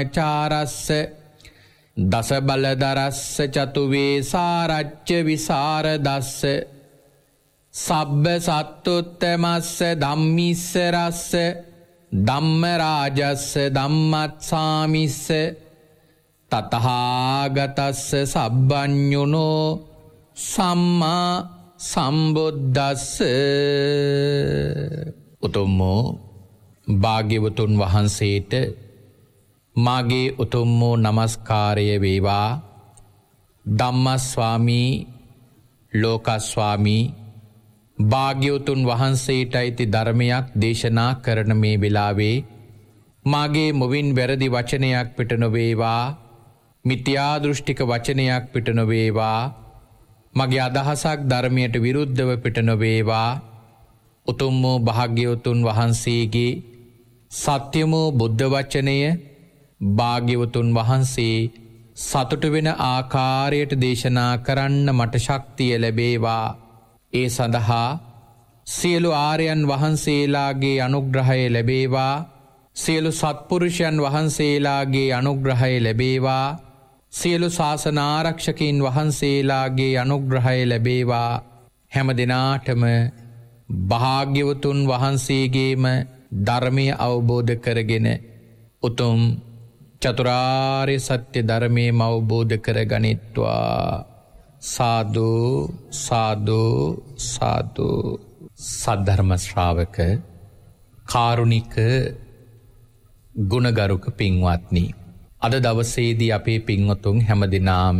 චාරස්ස දස බලදරස්ස චතුවේ සාරච්ච විසරදස්ස සබ්බ සත්තුත්තමස්ස ධම්මිස්ස රස්ස ධම්ම රාජස්ස ධම්මත්සාමිස්ස තතහාගතස්ස සබ්බඤුනෝ සම්මා සම්බුද්දස්ස. උතුම් වූ භාග්‍යවතුන් වහන්සේට මාගේ උතුම් වූ නමස්කාරය වේවා. ධම්මස්වාමී ලෝකස්වාමී භාග්‍යවතුන් වහන්සේට අයිති ධර්මයක් දේශනා කරන මේ වෙලාවේ මාගේ මුවින් වැරදි වචනයක් පිට නොවේවා, මිත්‍යා දෘෂ්ටික වචනයක් පිට නොවේවා, මගේ අදහසක් ධර්මයට විරුද්ධව පිට නොවේවා. උතුම් වූ භාග්‍යවතුන් වහන්සේගේ සත්‍යම බුද්ධ වචනය භාග්‍යවතුන් වහන්සේ සතුට වෙන ආකාරයට දේශනා කරන්න මට ශක්තිය ලැබේවා. ඒ සඳහා සියලු ආර්යයන් වහන්සේලාගේ අනුග්‍රහය ලැබේවා. සියලු සත්පුරුෂයන් වහන්සේලාගේ අනුග්‍රහය ලැබේවා. සියලු ශාසන ආරක්ෂකයන් වහන්සේලාගේ අනුග්‍රහය ලැබේවා. හැම දිනාටම භාග්‍යවතුන් වහන්සේගේම ධර්මය අවබෝධ කරගෙන උතුම් චතුරාර්ය සත්‍ය ධර්මයම අවබෝධ කරගනිත්වා. සාදු සාදු සාදු. සද්ධර්ම ශ්‍රාවක කාරුණික ගුණගරුක පින්වත්නි, අද දවසේදී අපේ පින්වතුන් හැමදෙනාම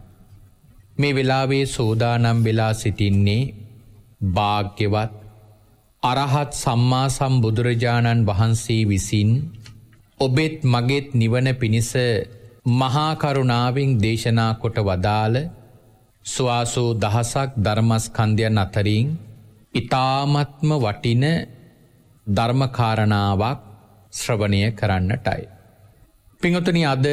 මේ වෙලාවේ සෝදානම් වෙලා සිටින්නේ භාග්‍යවත් අරහත් සම්මා සම්බුදුරජාණන් වහන්සේ විසින් ඔබෙත් මගෙත් නිවන පිණිස මහා කරුණාවෙන් දේශනා කොට වදාළ සුවාසෝ දහසක් ධර්මස්කන්ධයන් අතරින් ඊ타ත්ම වටින ධර්මකාරණාවක් ශ්‍රවණය කරන්නටයි. පින්වතුනි, අද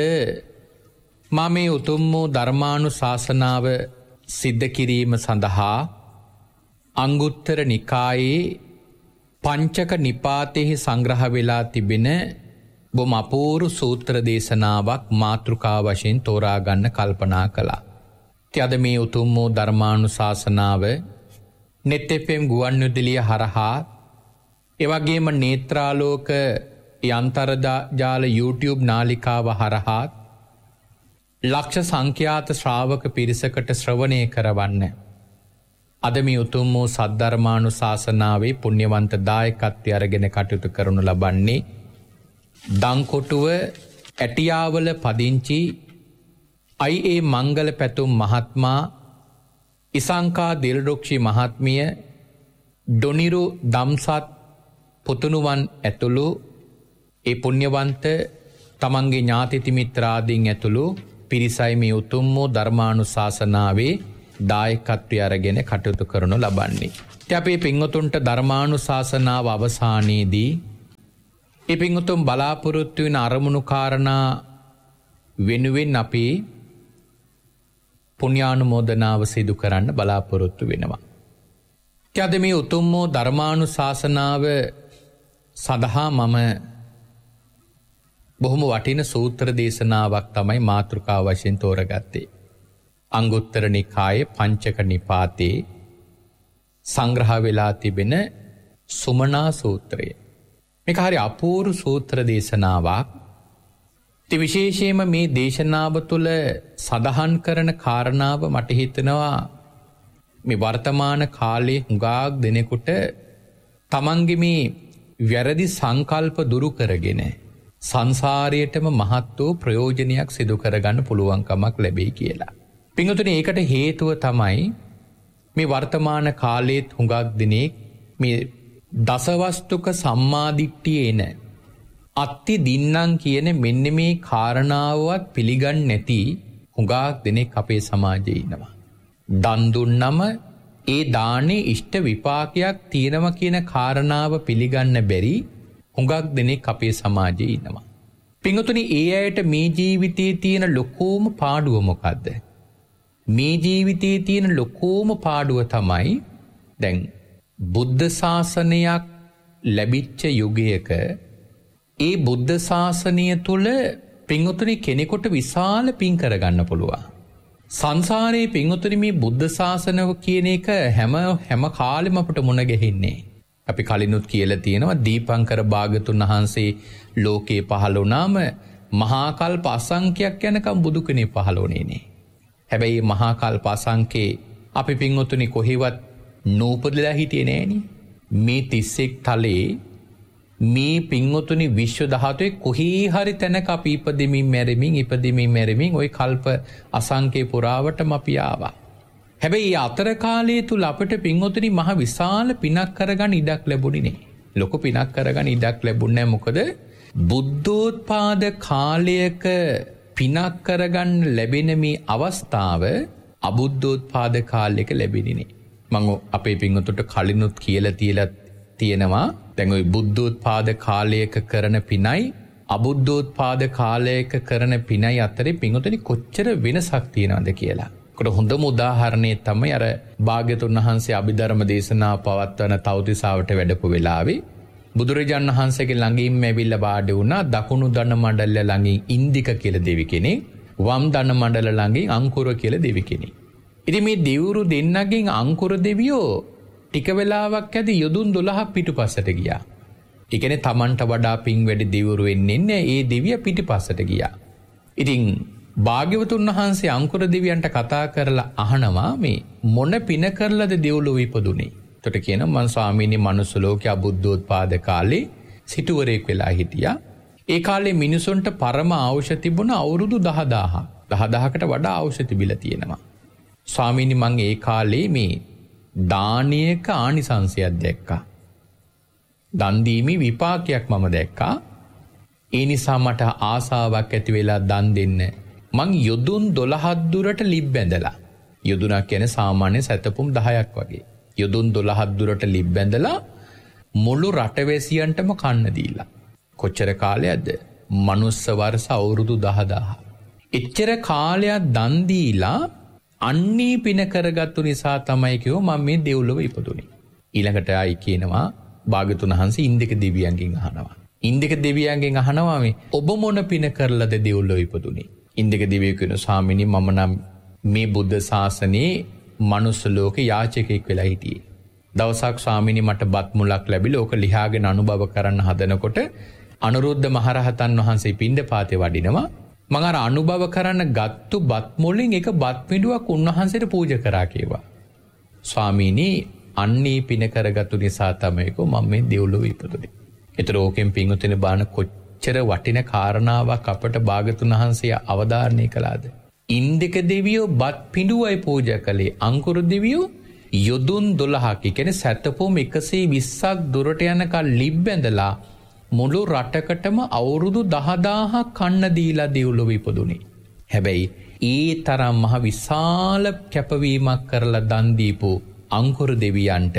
මා මේ උතුම් වූ ධර්මානුශාසනාව සිද්ධ කිරීම සඳහා අංගුත්තර නිකායේ පංචක නිපාතෙහි සංග්‍රහ වෙලා තිබෙන බොහොම අපූර්ව සූත්‍ර දේශනාවක් මාතෘකා වශයෙන් තෝරා ගන්න කල්පනා කළා. අද මේ උතුම් වූ ධර්මානුශාසනාව net fm ගුවන්විදුලිය හරහා එවැගේම නේත්‍රාලෝක යන්ත්‍රජාල YouTube නාලිකාව හරහා ලක්ෂ සංඛ්‍යාත ශ්‍රාවක පිරිසකට ශ්‍රවණය කරවන්න අද මේ උතුම් වූ සද්ධර්මානුශාසනාවේ පුණ්‍යවන්ත දායකත්වය අරගෙන කටයුතු කරනු ලබන්නේ දංකොටුව ඇටියාවල පදිංචි I.A. මංගල පැතුම් මහත්මයා, ඉසංකා දිල්රුක්ෂි මහත්මිය, ඩොනිරු දම්සත් පුතුණුවන් ඇතුළු ඒ පුණ්‍යවන්ත තමන්ගේ ඥාති මිත්‍රාදීන් ඇතුළු පිරිසයි මේ උතුම් වූ ධර්මානුශාසනාවේ දායකත්වය අරගෙන කටයුතු කරනු ලබන්නේ. ඉතින් අපේ පින්වතුන්ට ධර්මානුශාසනාව අවසානයේදී ඒ පින්වතුන් බලාපොරොත්තු වෙන අරමුණු කාරණා වෙනුවෙන් අපි පුණ්‍යානුමෝදනාව සිදු කරන්න බලාපොරොත්තු වෙනවා. අද මේ උතුම් වූ ධර්මානුශාසනාව සඳහා මම බොහොම වටින සූත්‍ර දේශනාවක් තමයි මාතෘකා වශයෙන් තෝරගත්තේ. අංගුත්තර නිකායේ පංචක නිපාතේ සංග්‍රහ වෙලා තිබෙන සුමනා සූත්‍රය. මේක හරි අපූර්ව සූත්‍ර දේශනාවක්. විශේෂයෙන්ම මේ දේශනාව තුළ සඳහන් කරන කාරණාව මට හිතෙනවා මේ වර්තමාන කාලේ හුඟක් දෙනෙකුට තමන්ගේ මේ වැරදි සංකල්ප දුරු කරගෙන සංසාරයටම මහත් වූ ප්‍රයෝජනයක් සිදු කරගන්න පුළුවන්කමක් ලැබෙයි කියලා. පින්වතුනි, ඒකට හේතුව තමයි මේ වර්තමාන කාලේත් හුඟක් දෙනෙක් මේ දසවස්තුක සම්මාදිට්ඨියේ එන අත්ති දින්නම් කියන මෙන්න මේ කාරණාවවත් පිළිගන්නේ නැති හුඟක් දෙනෙක් අපේ සමාජයේ ඉන්නවා. දන් දුන්නම ඒ දානේ ඉෂ්ට විපාකයක් තියෙනවා කියන කාරණාව පිළිගන්න බැරි හුඟක් දෙනෙක් අපේ සමාජයේ ඉන්නවා. පින්වතුනි, ඒ අයට මේ ජීවිතයේ තියෙන ලොකෝම පාඩුව මොකද්ද? මේ ජීවිතයේ තියෙන ලොකෝම පාඩුව තමයි දැන් බුද්ධ ශාසනයක් ලැබිච්ච යුගයක ඒ බුද්ධ ශාසනය තුල පින්වතුනි කෙනෙකුට විශාල පින් කරගන්න පුළුවන්. සංසාරයේ පින්වතුනි මේ බුද්ධ ශාසනය කියන එක හැම කාලෙම අපට මුණ ගැහින්නේ. අපි කලිනුත් කියලා තියෙනවා දීපංකර භාග්‍යතුන් වහන්සේ ලෝකේ පහළ වුණාම මහා කල්ප අසංඛ්‍යයක් යනකම් බුදු කෙනෙක් පහළ වුණේ නේ. හැබැයි මහා කල්ප අසංඛේ අපි පින්වතුනි කොහෙවත් නූපදලා හිටියේ නෑනේ. මේ 31 තලේ මේ පින්වතුනි විශ්ව ධාතුවේ කොහේ හරි තැනක අපි ඉපදෙමින් මැරෙමින් ওই කල්ප අසංඛේ පුරාවටම අපි ආවා. හැබැයි අතර කාලයේ තුල අපිට පින්වතුනි මහ විශාල පිනක් කරගන්න ඉඩක් ලැබුණේ නේ. ලොකු පිනක් කරගන්න ඉඩක් ලැබුණේ නැහැ. මොකද බුද්ධෝත්පාද කාලයක පිනක් කරගන්න ලැබෙන මේ අවස්ථාව අබුද්ධෝත්පාද කාලයක ලැබෙන්නේ නේ. මම අපේ පින්වතුන්ට කලිනුත් කියලා තියෙනවා දැන් ওই බුද්ධෝත්පාද කාලයක කරන පිනයි අබුද්ධෝත්පාද කාලයක කරන පිනයි අතරේ පින්වතුනි කොච්චර වෙනසක් තියෙනවද කියලා. ඒකට හොඳම උදාහරණය තමයි අර භාග්‍යතුන් වහන්සේ අභිධර්ම දේශනා පවත්වන තවතිසාවට වැඩපු වෙලාවේ බුදුරජාණන් වහන්සේගේ ළඟින්ම ඇවිල්ලා වාඩි වුණා දකුණු දන මණ්ඩල ළඟින් ඉන්දික කියලා දෙවි කෙනෙක්, වම් දන මණ්ඩල ළඟින් අංකුර කියලා දෙවි කෙනෙක්. ඉතින් මේ දෙවිවරු දෙන්නගෙන් අංකුර දෙවියෝ ටික වෙලාවක් ඇදී යොදුන් 12ක් පිටුපස්සට ගියා. ඒ කියන්නේ Tamanට වඩා පිං වැඩි දෙවිවරු වෙන්නේ ඒ දෙවියා පිටුපස්සට ගියා. ඉතින් භාග්‍යවතුන් වහන්සේ අංකුර දෙවියන්ට කතා කරලා අහනවා මේ මොන පින කරලාද දෙව්ලොව ඉපදුනේ? එතකොට කියනවා මං ස්වාමීනි මනුස්ස ලෝකයේ අබුද්ධෝත්පාද කාලේ සිටුවරයෙක් වෙලා හිටියා. ඒ කාලේ මිනිසුන්ට පරම අවශ්‍ය තිබුණ අවුරුදු 10000ක්. 10000කට වඩා අවශ්‍ය තිබිලා තියෙනවා. ස්වාමීනි මං ඒ කාලේ මේ දානයක ආනිසංසයක් දැක්කා. දන් දීමේ විපාකයක් මම දැක්කා. ඒ නිසා මට ආසාවක් ඇති වෙලා දන් දෙන්න. මං යොදුන් 12ක් දුරට ලිප් බැඳලා. යොදුනක් කියන්නේ සාමාන්‍ය සැතපුම් 10ක් වගේ. යොදුන් 12ක් දුරට ලිප් බැඳලා මුළු රටවැසියන්ටම කන්න දීලා. කොච්චර කාලයක්ද? මනුස්ස වර්ෂ අවුරුදු 10000. එච්චර කාලයක් දන් දීලා අන්නේ පින කරගත්තු නිසා තමයි කිව්ව මම මේ දෙව්ලොව ඉපදුනේ. ඊළඟට ආයි කියනවා භාග්‍යතුන් වහන්සේ ඉන්දික දෙවියන්ගෙන් අහනවා. ඉන්දික දෙවියන්ගෙන් අහනවා මේ ඔබ මොන පින කරලාද දෙව්ලොව ඉපදුනේ? ඉන්දික දෙවියෝ කියන ස්වාමීනි මම නම් මේ බුද්ධ ශාසනයේ මනුස්ස ලෝකේ යාචකෙක් වෙලා හිටියේ. දවසක් ස්වාමීනි මට බත් මුලක් ලැබිලා ඕක ලියාගෙන අනුභව කරන්න හදනකොට අනුරුද්ධ මහරහතන් වහන්සේ පිණ්ඩපාතේ වඩිනවා. මම අර අනුභව කරන්න ගත්තු බත් මුලින් එක බත් පිඬුවක් උන්වහන්සේට පූජා කරා කියලා. ස්වාමීනි අන්නේ පින කරගත්තු නිසා තමයි මම මේ දෙව්ලොව ඉපදුනේ. ඒතර ඕකෙන් පින්වතුනි බාන කොච්චර වටින කාරණාවක් අපට භාගතුන් වහන්සේ අවධාරණය කළාද? ඉන්දික දෙවියෝ බත් පිඬුවයි පූජා කළේ. අංකුර දෙවියෝ යොදුන් 12ක් කියන්නේ සැතපොම් 120ක් දුරට යනකල් ලිප් බැඳලා මුළු රටකටම අවුරුදු 10000ක් කන්න දීලා දෙව්ලොව ඉපදුනේ. හැබැයි ඒ තරම් මහ විශාල කැපවීමක් කරලා දන් දීපු අංකුර දෙවියන්ට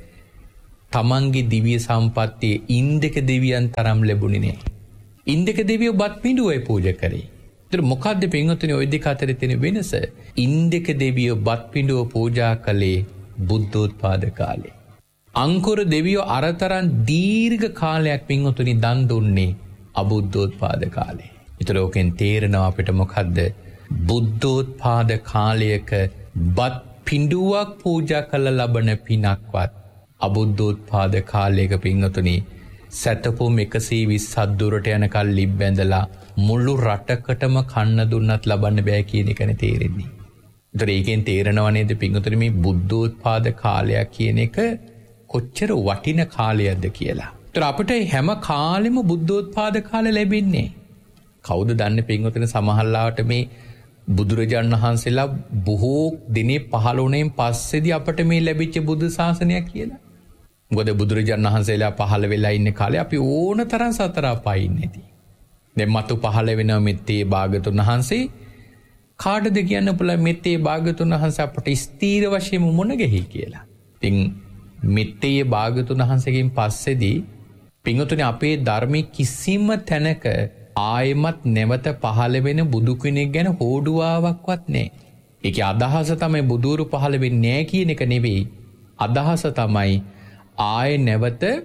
තමන්ගේ දිව්‍ය සම්පත්තිය ඉන්දික දෙවියන් තරම් ලැබුණේ නෑ. ඉන්දික දෙවියෝ බත් පිඬුවයි පූජා කරේ. ඒතර මොකද්ද පින්වතුනි ওই දෙක අතර තියෙන වෙනස? ඉන්දික දෙවියෝ බත් පිඬුව පූජා කළේ බුද්ධෝත්පාද කාලේ. අංකුර දෙවියෝ අරතරන් දීර්ඝ කාලයක් පින්වතුනි දන් දුන්නේ අබුද්ධෝත්පාද කාලේ. ඒතර ඕකෙන් තේරෙනවා අපිට මොකද්ද? බුද්ධෝත්පාද කාලයක බත් පිඬුවක් පූජා කළ ලබන පිනක්වත් අබුද්ධෝත්පාද කාලයක පින්වතුනි සැතපුම් 120ක් දුරට යනකල් ලිප් බැඳලා මුළු රටකටම කන්න දුන්නත් ලබන්න බෑ කියන එකනේ තේරෙන්නේ. ඒතර ඒකෙන් තේරෙනව නේද පින්වතුනි මේ බුද්ධෝත්පාද කාලයක් කියන එක කොච්චර වටින කාලයක්ද කියලා. ඒතර අපිට හැම කාලෙම බුද්ධෝත්පාද කාලය ලැබෙන්නේ. කවුද දන්නේ පින්වතුනි සමහරලාට මේ බුදුරජාණන් වහන්සේලා බොහෝ දිනේ පහළ වුණෙන් පස්සේදී අපට මේ ලැබිච්ච බුදු ශාසනයක් කියලා. මොකද බුදුරජාණන් වහන්සේලා පහළ වෙලා ඉන්න කාලේ අපි ඕන තරම් සතර අපායි ඉන්නේ නැති. දැන් මතු පහළ වෙන මෙත්තේ භාගතුන් වහන්සේ කාටද කියන්න පුළුවන් මෙත්තේ භාගතුන් වහන්සේ අපට ස්ථීර වශයෙන්ම මොන ගෙහි කියලා. ඉතින් මෙත්තේ භාගතුන් වහන්සේගෙන් පස්සේදී පින්වතුනි අපේ ධර්මයේ කිසිම තැනක ආයමත් නැවත පහළ වෙන බුදු කෙනෙක් ගැන හෝඩුවාවක්වත් නැහැ. ඒකේ අදහස තමයි බුදුරු පහළ වෙන්නේ නැහැ කියන එක නෙවෙයි. අදහස තමයි ආයේ නැවත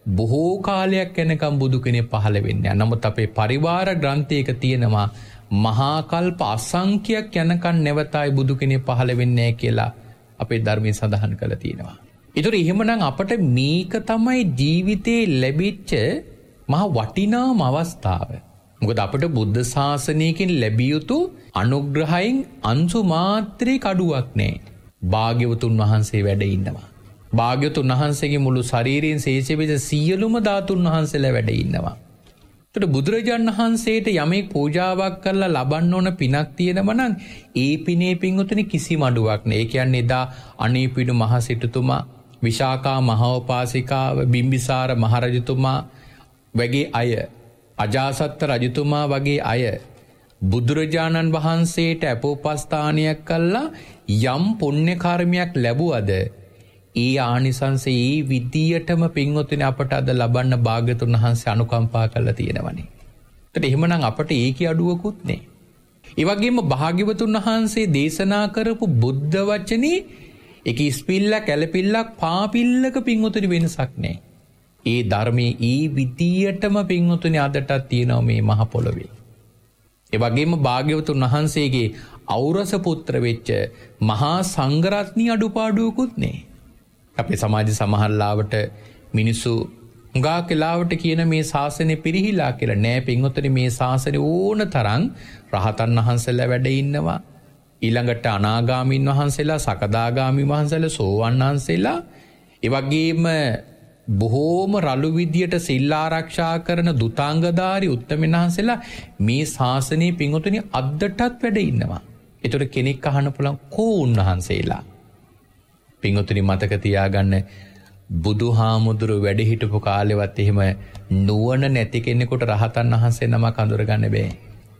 බොහෝ කාලයක් යනකම් බුදු කෙනෙක් පහළ වෙන්නේ. නමුත් අපේ පරිවාර ග්‍රන්ථයක තියෙනවා මහා කල්ප අසංඛ්‍යයක් යනකම් නැවතයි බුදු කෙනෙක් පහළ වෙන්නේ කියලා අපේ ධර්මයේ සඳහන් කරලා තියෙනවා. ඒතර එහෙමනම් අපට මේක තමයි ජීවිතේ ලැබිච්ච මහා වටිනාම අවස්ථාව. මොකද අපට බුද්ධ ශාසනයකින් ලැබිය යුතු අනුග්‍රහයෙන් අංශු මාත්‍රේ කඩුවක් නැහැ. භාග්‍යවතුන් වහන්සේ වැඩ ඉන්නවා. භාග්‍යවතුන් වහන්සේගේ මුළු ශරීරයෙන් ශේෂ සියලුම ධාතුන් වහන්සේලා වැඩ ඉන්නවා. ඒතර බුදුරජාණන් වහන්සේට යමෙක් පූජාවක් කරලා ලබන්න ඕන පිනක් තියෙනවා නම් ඒ පිනේ පින්වතුනි කිසිම අඩුවක් නැහැ. ඒ කියන්නේ එදා අනේපිඩු මහ සිටුතුමා, විශාකා මහෝපාසිකාව, බිම්බිසාර මහරජතුමා වගේ අය, අජාසත්ත රජතුමා වගේ අය බුදුරජාණන් වහන්සේට අපෝපස්ථානයක් කළා යම් පුණ්‍ය කර්මයක් ලැබුවද ඒ ආනිසංසය ඒ විදියටම පින්වතුනි අපට අද ලබන්න භාග්‍යතුන් වහන්සේ අනුකම්පා කරලා තියෙනවනේ. ඒත් එහෙමනම් අපට ඒකේ අඩුවකුත් නෑ. ඒ වගේම භාග්‍යවතුන් වහන්සේ දේශනා කරපු බුද්ධ වචනේ ඒක ඉස්පිල්ලක් ඇලපිල්ලක් පාපිල්ලක පින්වතුනි වෙනසක් නෑ. ඒ ධර්මයේ ඒ විදියටම පින්වතුනි අදටත් තියෙනවා මේ මහ පොළොවේ. ඒ වගේම භාග්‍යවතුන් වහන්සේගේ ඖරස පුත්‍ර වෙච්ච මහා සංඝරත්නිය අඩුපාඩුවකුත් නෑ. අපේ සමාජ සමහරලාවට මිනිස්සු හුඟා කාලවට කියන මේ ශාසනය පිරිහිලා කියලා. නෑ පින්වතුනි, මේ ශාසනය ඕන තරම් රහතන් වහන්සේලා වැඩ ඉන්නවා. ඊළඟට අනාගාමීන් වහන්සේලා, සකදාගාමී වහන්සේලා, සෝවන් වහන්සේලා, ඒ වගේම බොහෝම රළු විදියට සිල් ආරක්ෂා කරන දුතාංගධාරී උත්තමයන් වහන්සේලා මේ ශාසනයේ පින්වතුනි අද්දටත් වැඩ ඉන්නවා. ඒතර කෙනෙක් අහන්න පුළුවන් කෝ උන්වහන්සේලා? පින්වතුනි මතක තියාගන්න, බුදුහාමුදුරු වැඩ හිටපු කාලෙවත් එහෙම නුවණ නැති කෙනෙකුට රහතන් වහන්සේ නමක් අඳුරගන්න බෑ.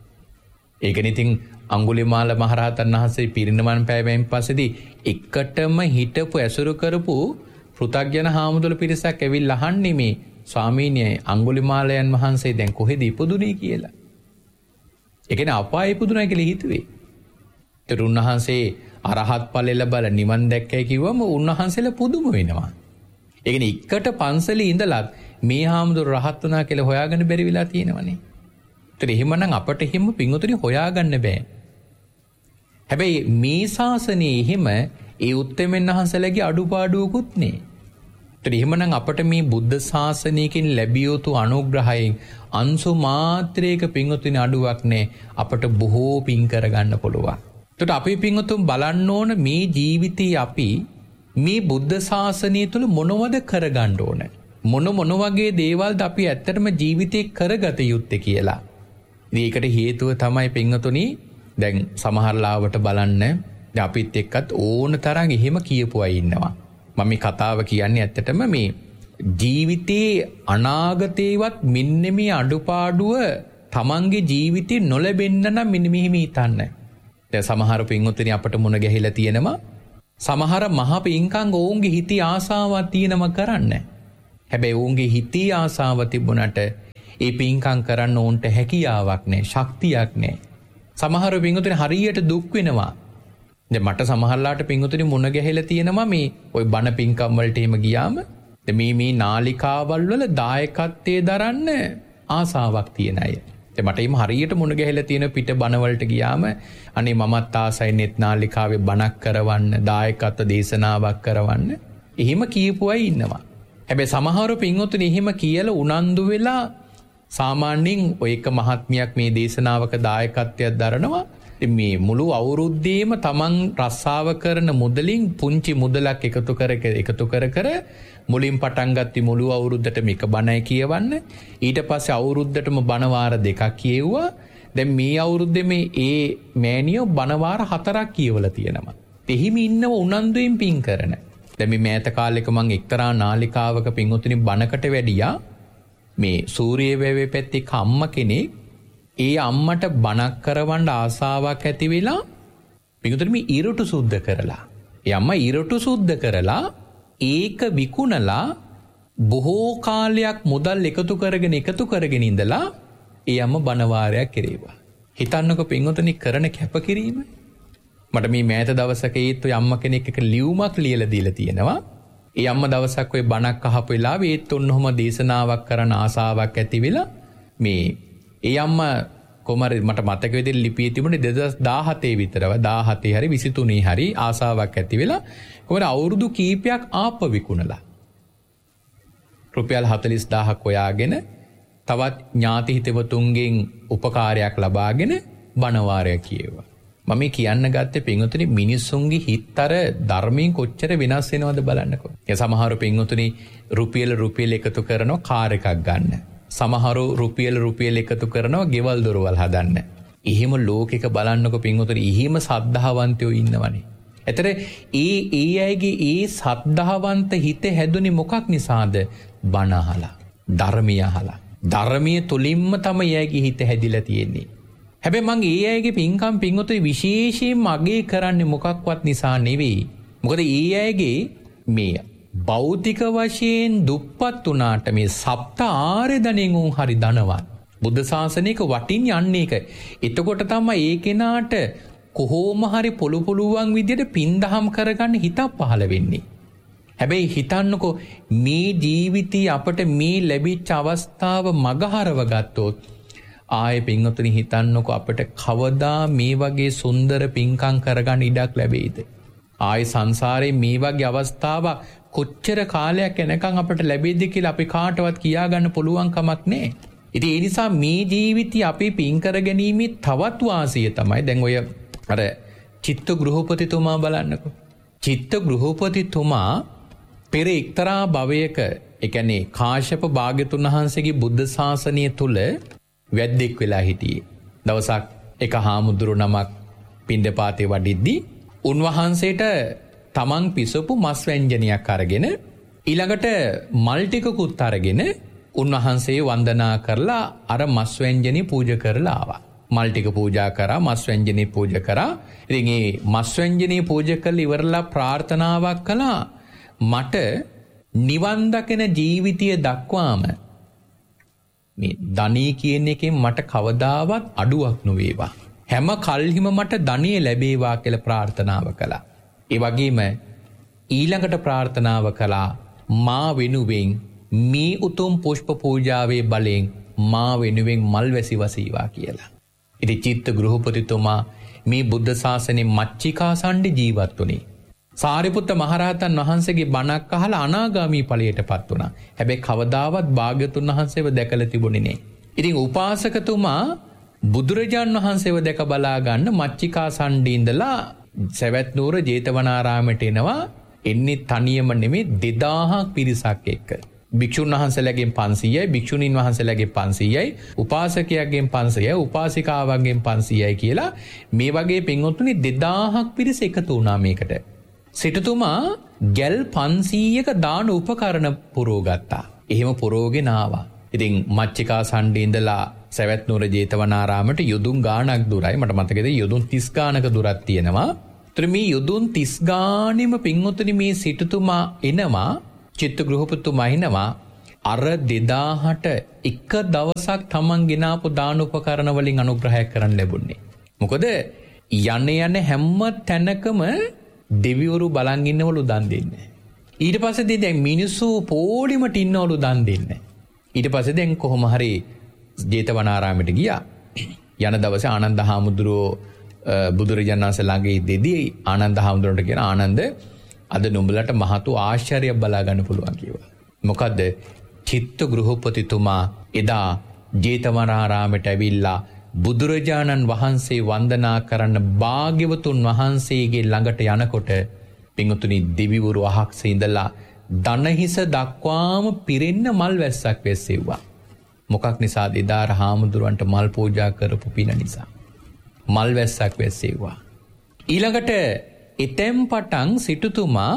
ඒකනේ ඉතින් අඟුලිමාල මහරහතන් වහන්සේ පිරිනමන් පෑවෙන් පස්සේදී එකටම හිටපු ඇසුරු කරපු පෘථග්ජන හාමුදුරු පිරිසක් ඇවිල්ලා අහන්නේ මේ ස්වාමීනි අඟුලිමාලයන් වහන්සේ දැන් කොහෙද ඉපදුනේ කියලා. ඒ කියන්නේ අපායේ ඉපදුනා කියලා හිතුවේ. ඒතර උන්වහන්සේ අරහත් ඵල ලැබලා නිවන් දැක්කයි කිව්වම උන්වහන්සේලා පුදුම වෙනවා. ඒ කියන්නේ එකට පන්සලේ ඉඳලත් මේ හාමුදුරු රහත් වුණා කියලා හොයාගන්න බැරි වෙලා තියෙනවනේ. ඒතර එහෙමනම් අපට එහෙම පින්වතුනි හොයාගන්න බෑ. හැබැයි මේ ශාසනයේ එහෙම ඒ උත්තමයන් වහන්සේලාගේ අඩුපාඩුවකුත් නේ. ඒතර එහෙමනම් අපට මේ බුද්ධ ශාසනයකින් ලැබිය යුතු අනුග්‍රහයෙන් අංශු මාත්‍රයක පින්වතුනි අඩුවක් නෑ. අපට බොහෝ පින් කරගන්න පුළුවන්. ඒතර අපි පින්වතුන් බලන්න ඕන මේ ජීවිතේ අපි මේ බුද්ධ ශාසනය තුළ මොනවද කරගන්න ඕන? මොන වගේ දේවල්ද අපි ඇත්තටම ජීවිතේ කරගත යුත්තේ කියලා. ඒකට හේතුව තමයි පින්වතුනි දැන් සමහර ලාවට බලන්න අපිත් එක්කත් ඕන තරම් එහෙම කියපු අය ඉන්නවා. මම මේ කතාව කියන්නේ ඇත්තටම මේ ජීවිතේ අනාගතේවත් මෙන්න මේ අඩුපාඩුව තමන්ගේ ජීවිතේ නොලැබෙන්න නම් මෙන්න මෙහෙම හිතන්න. දැන් සමහර පින්වතුනි අපට මුණ ගැහිලා තියෙනවා. සමහර මහ පින්කම් ඔවුන්ගේ හිතේ ආසාවක් තියෙනම කරන්න. හැබැයි ඔවුන්ගේ හිතේ ආසාව තිබුණට ඒ පින්කම් කරන්න ඕන්ට හැකියාවක් නැහැ, ශක්තියක් නැහැ. සමහර පින්වතුනි හරියට දුක් වෙනවා. දැන් මට සමහරලාට පින්වතුනි මුණ ගැහිලා තියෙනවා මේ ওই බණ පින්කම් වලට එහෙම ගියාම මේ නාලිකාවල් වල දායකත්වයේ දරන්න ආසාවක් තියෙන අය. දැන් මට එහෙම හරියට මුණ ගැහිලා තියෙන පිට බණ වලට ගියාම අනේ මමත් ආසයි net නාලිකාවේ බණක් කරවන්න, දායකත්ව දේශනාවක් කරවන්න. එහෙම කියපු අය ඉන්නවා. හැබැයි සමහර පින්වතුනි එහෙම කියලා උනන්දු වෙලා සාමාන්‍යයෙන් ඔය එක මහත්මියක් මේ දේශනාවක දායකත්වයක් දරනවා. මේ මුළු අවුරුද්දේම තමන් රස්සාව කරන මුදලින් පුංචි මුදලක් එකතු කර මුලින් පටන් ගත්ත මුළු අවුරුද්දට මේක බණයි කියවන්න. ඊට පස්සේ අවුරුද්දටම බණ වාර 2ක් කියෙව්වා. දැන් මේ අවුරුද්දේ මේ මෑණියෝ බණ වාර 4ක් කියවලා තියෙනවා. එහිම ඉන්නව උනන්දුවෙන් පින් කරන. දැන් මේ මෑත කාලෙක මං එක්තරා නාලිකාවක පින්වතුනි බණකට වැඩියා. මේ සූර්ය වැවේ පැත්තේ අම්ම කෙනෙක් ඒ අම්මට බණක් කරවන්න ආසාවක් ඇති වෙලා පිටුතර මේ ඊරොටු සුද්ධ කරලා ඒ අම්මා ඊරොටු සුද්ධ කරලා ඒක විකුණලා බොහෝ කාලයක් මුදල් එකතු කරගෙන ඉඳලා ඒ අම්මා බණ වාරයක් කෙරේවා. හිතන්නකො පිටුතනි කරන කැපකිරීම. මට මේ මෑත දවසක ඒත් ඔය අම්මා කෙනෙක් එක ලියුමක් ලියලා දීලා තියෙනවා. ඒ අම්ම දවසක් ඔය බණක් අහපු වෙලාවේ ඒත් ඔන්නෝම දේශනාවක් කරන්න ආසාවක් ඇති වෙලා මේ ඒ අම්මා කොමර මට මතක විදිහට ලිපියේ තිබුණේ 2017 විතරව 17 හරි 23 හරි ආසාවක් ඇති වෙලා කොමර අවුරුදු කීපයක් ආප්ප විකුණලා රුපියල් 40000ක් හොයාගෙන තවත් ඥාති හිතවතුන්ගෙන් උපකාරයක් ලබාගෙන බණවාරයක් කියෙව්වා. මම කියන්න ගත්තේ පින්වතුනි මිනිස්සුන්ගේ හිතතර ධර්මයෙන් කොච්චර වෙනස් වෙනවද බලන්නකෝ. ඒ සමහර පින්වතුනි රුපියල් එකතු කරනවා කාර් එකක් ගන්න. සමහරු රුපියල් එකතු කරනවා ගෙවල් දොරවල් හදන්න. එහෙම ලෝකෙක බලන්නකෝ පින්වතුනි එහෙම සද්ධාවන්තයෝ ඉන්නවනේ. එතර ඒ අයගේ ඒ සද්ධාවන්ත හිත හැදුනේ මොකක් නිසාද? බණ අහලා, ධර්මය අහලා. ධර්මයේ තුලින්ම තමයි අයගේ හිත හැදිලා තියෙන්නේ. හැබැයි මං ඒ අයගේ පින්කම් පින්වතුනි විශේෂයෙන්ම අගය කරන්නේ මොකක්වත් නිසා නෙවෙයි. මොකද ඒ අයගේ මේ භෞතික වශයෙන් දුප්පත් වුණාට මේ සප්ත ආර්ය ධනෙන් උන් හරි ධනවත්. බුද්ධ ශාසනයක වටින් යන්නේ ඒක. එතකොට තමයි ඒ කෙනාට කොහොම හරි පුළුවන් විදියට පින්දහම් කරගන්න හිතක් පහළ වෙන්නේ. හැබැයි හිතන්නකෝ මේ ජීවිතي අපට මේ ලැබිච්ච අවස්ථාව මගහරව ගත්තොත් ආයේ පින්වතුනි හිතන්නකෝ අපට කවදා මේ වගේ සුන්දර පින්කම් කරගන්න ඉඩක් ලැබෙයිද? ආයේ සංසාරේ මේ වගේ අවස්ථාවක් කොච්චර කාලයක් යනකම් අපට ලැබෙයිද කියලා අපි කාටවත් කියාගන්න පුළුවන් කමක් නැහැ. ඉතින් ඒ නිසා මේ ජීවිතي අපි පින් කර ගැනීමේ තවත් වාසිය තමයි දැන් ඔය අර චිත්ත ගෘහපතිතුමා බලන්නකෝ. චිත්ත ගෘහපතිතුමා පෙර එක්තරා භවයක ඒ කියන්නේ කාශ්‍යප භාග්‍යතුන් වහන්සේගේ බුද්ධ ශාසනය තුල වැද්දෙක් වෙලා හිටියේ. දවසක් එක හාමුදුරු නමක් පින්දපාතේ වඩිද්දී උන්වහන්සේට තමන් පිසපු මස් ව්‍යංජනයක් අරගෙන ඊළඟට මල් ටිකකුත් අරගෙන උන්වහන්සේ වන්දනා කරලා අර මස් ව්‍යංජනේ පූජා කරලා ආවා. මල් ටික පූජා කරා, මස් ව්‍යංජනේ පූජා කරා. ඉතින් මේ මස් ව්‍යංජනේ පූජා කරලා ඉවරලා ප්‍රාර්ථනාවක් කළා මට නිවන් දකින ජීවිතය දක්වාම මේ ධනිය කියන එකෙන් මට කවදාවත් අඩුවක් නොවේවා. හැම කල්හිම මට ධනිය ලැබේවා කියලා ප්‍රාර්ථනාව කළා. ඒ වගේම ඊළඟට ප්‍රාර්ථනාව කළා මා වෙනුවෙන් මේ උතුම් පුෂ්ප පූජාවේ බලෙන් මා වෙනුවෙන් මල් වැසි වසීවා කියලා. ඉතින් චිත්ත ගෘහපතිතුමා මේ බුද්ධ ශාසනයේ මච්චිකා සණ්ඩි ජීවත් වුණේ. සාරිපුත්ත මහරහතන් වහන්සේගේ බණක් අහලා අනාගාමී ඵලයටපත් වුණා. හැබැයි කවදාවත් භාග්‍යතුන් වහන්සේව දැකලා තිබුණේ නෑ. ඉතින් උපාසකතුමා බුදුරජාන් වහන්සේව දැක බලා ගන්න මච්චිකා සණ්ඩේ ඉඳලා සවැත් නුවර ජේතවනාරාමයට එනවා. එන්නේ තනියම නෙමෙයි 2000ක් පිරිසක් එක්ක. භික්ෂුන් වහන්සේලාගෙන් 500යි, භික්ෂුණීන් වහන්සේලාගෙන් 500යි, උපාසකයාගෙන් 500යි, උපාසිකාවන්ගෙන් 500යි කියලා මේ වගේ පින්වත්නි 2000ක් පිරිස එකතු වුණා මේකට. සිටුතුමා ගැල් 500ක දාන උපකරණ පුරවගත්තා. එහෙම පුරවගෙන ආවා. ඉතින් මච්චිකා සණ්ඩේ ඉඳලා සවැත් නුවර ජේතවනාරාමයට යොදුන් ගාණක් දුරයි. මට මතකද යොදුන් 30 ගාණක දුරක් තියෙනවා. ඒතර මේ යොදුන් 30 ගාණෙම පින්වත්නි මේ සිටුතුමා එනවා, චිත්ත ගෘහපතිතුමා එනවා අර 2000ට එක දවසක් තමන් ගෙනාපු දාන උපකරණ වලින් අනුග්‍රහයක් කරන්න ලැබුණේ. මොකද යන්නේ හැම තැනකම දෙවිවරු බලන් ඉන්නවලු දන් දෙන්නේ. ඊට පස්සේ දැන් මිනිස්සු පොඩිමට ඉන්නවලු දන් දෙන්නේ. ඊට පස්සේ දැන් කොහොම හරි ජේතවනාරාමයට ගියා. යන දවසේ ආනන්ද හාමුදුරුවෝ බුදුරජාණන් වහන්සේ ළඟ ඉදදී ආනන්ද හාමුදුරුවන්ට කියන ආනන්ද අද නුඹලට මහතු ආශ්චර්යයක් බලා ගන්න පුළුවන් කිව්වා. මොකද්ද? චිත්ත ගෘහපතිතුමා එදා ජේතවනාරාමයට ඇවිල්ලා බුදුරජාණන් වහන්සේ වන්දනා කරන්න භාග්‍යවතුන් වහන්සේගේ ළඟට යනකොට පින්වතුනි දෙවිවරු අහක්සේ ඉඳලා දනහිස දක්වාම පිරෙන්න මල් වැස්සක් වැස්සෙව්වා. මොකක් නිසාද? එදා හාමුදුරුවන්ට මල් පූජා කරපු පින නිසා. මල් වැස්සක් වැස්සෙව්වා. ඊළඟට එතෙන් පටන් සිටුතුමා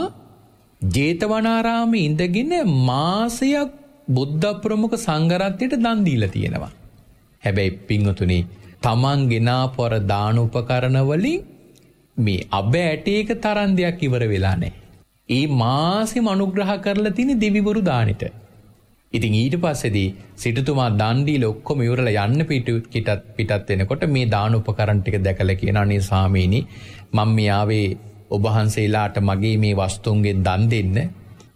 ජේතවනාරාමේ ඉඳගෙන මාසයක් බුද්ධ ප්‍රමුඛ සංඝරත්නයට දන් දීලා තියෙනවා. හැබැයි පින්වතුනි තමන් ගෙනාපු අර දාන උපකරණ වලින් මේ අබ ඇටයක තරම් දෙයක් ඉවර වෙලා නැහැ. ඒ මාසෙම අනුග්‍රහ කරලා තියෙන දෙවිවරු දානෙට. ඉතින් ඊට පස්සේදී සිටුතුමා දන් දීලා ඔක්කොම ඉවරලා යන්න පිටත් වෙනකොට මේ දාන උපකරණ ටික දැකලා කියන අනේ ස්වාමීනි මම මේ ආවේ ඔබ වහන්සේලාට මගේ මේ වස්තුන්ගෙන් දන් දෙන්න.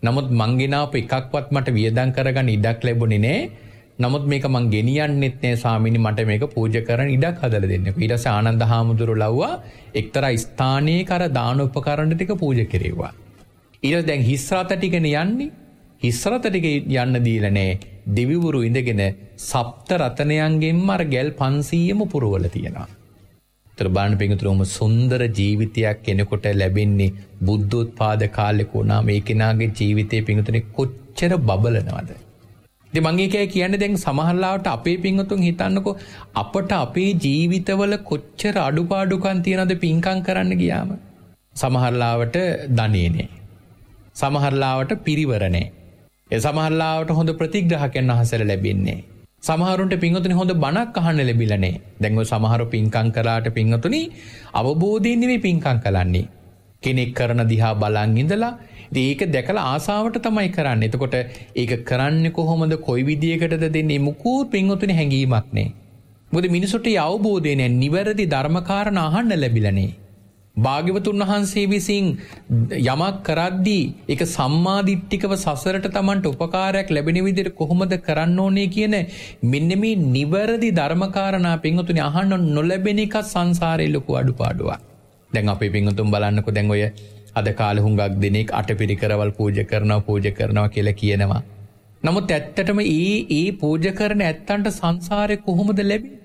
නමුත් මං ගෙනාපු එකක්වත් මට වියදම් කරගන්න ඉඩක් ලැබුණේ නෑ. නමුත් මේක මං ගෙනියන්නෙත් නෑ ස්වාමීනි මට මේක පූජා කරන්න ඉඩක් හදලා දෙන්න. ඊට පස්සේ ආනන්ද හාමුදුරුවෝ ලව්වා එක්තරා ස්ථානයක අර දාන උපකරණ ටික පූජා කෙරෙව්වා. ඊට දැන් හිස් රත ටිකනේ යන්නේ. හිස් රත ටික යන්න දීලා නෑ. දෙවිවරු ඉඳගෙන සප්ත රතනයන්ගෙන්ම අර ගැල් 500ම පුරවලා තියෙනවා. ඒතර බලන්න පිටුතුරුම සුන්දර ජීවිතයක් කෙනෙකුට ලැබෙන්නේ බුද්ධෝත්පාද කාලේ කොනා මේ කෙනාගේ ජීවිතේ පිටුතුනේ කොච්චර බබලනවද. ඉතින් මම කියන්නේ දැන් සමහරලාවට අපේ පිටුතුන් හිතන්නකෝ අපට අපේ ජීවිතවල කොච්චර අඩුපාඩුකම් තියනවද පින්කම් කරන්න ගියාම. සමහරලාවට ධනෙ නෑ. සමහරලාවට පිරිවර නෑ. ඒ සමහරලාවට හොඳ ප්‍රතිග්‍රහකයන් අහසල ලැබෙන්නේ. සමහරුන්ට පින්වතුනි හොඳ බණක් අහන්න ලැබිලා නෑ. දැන් ඔය සමහරු පින්කම් කළාට පින්වතුනි අවබෝධයෙන් නෙවෙයි පින්කම් කරන්නේ. කෙනෙක් කරන දිහා බලන් ඉඳලා ඉතින් ඒක දැකලා ආසාවට තමයි කරන්නේ. එතකොට ඒක කරන්නේ කොහොමද කොයි විදියකටද දෙන්නේ මුකුත් පින්වතුනි හැංගීමක් නෑ. මොකද මිනිසුන්ට ඒ අවබෝධය නෑ. නිවැරදි ධර්මකාරණා අහන්න ලැබිලා නෑ. භාග්‍යවතුන් වහන්සේ විසින් යමක් කරද්දී ඒක සම්මාදිට්ඨිකව සසරට Tamanට උපකාරයක් ලැබෙන විදිහට කොහොමද කරන්න ඕනේ කියන මෙන්න මේ නිවැරදි ධර්මකාරණා පින්වතුනි අහන්න නොලැබෙන එක සංසාරේ ලොකු අඩුපාඩුවක්. දැන් අපේ පින්වතුන් බලන්නකෝ දැන් ඔය අද කාලේ හුඟක් දෙනෙක් අටපිරිකරවල් පූජා කරනවා කියලා කියනවා. නමුත් ඇත්තටම ඒ පූජා කරන ඇත්තන්ට සංසාරේ කොහොමද ලැබෙන්නේ?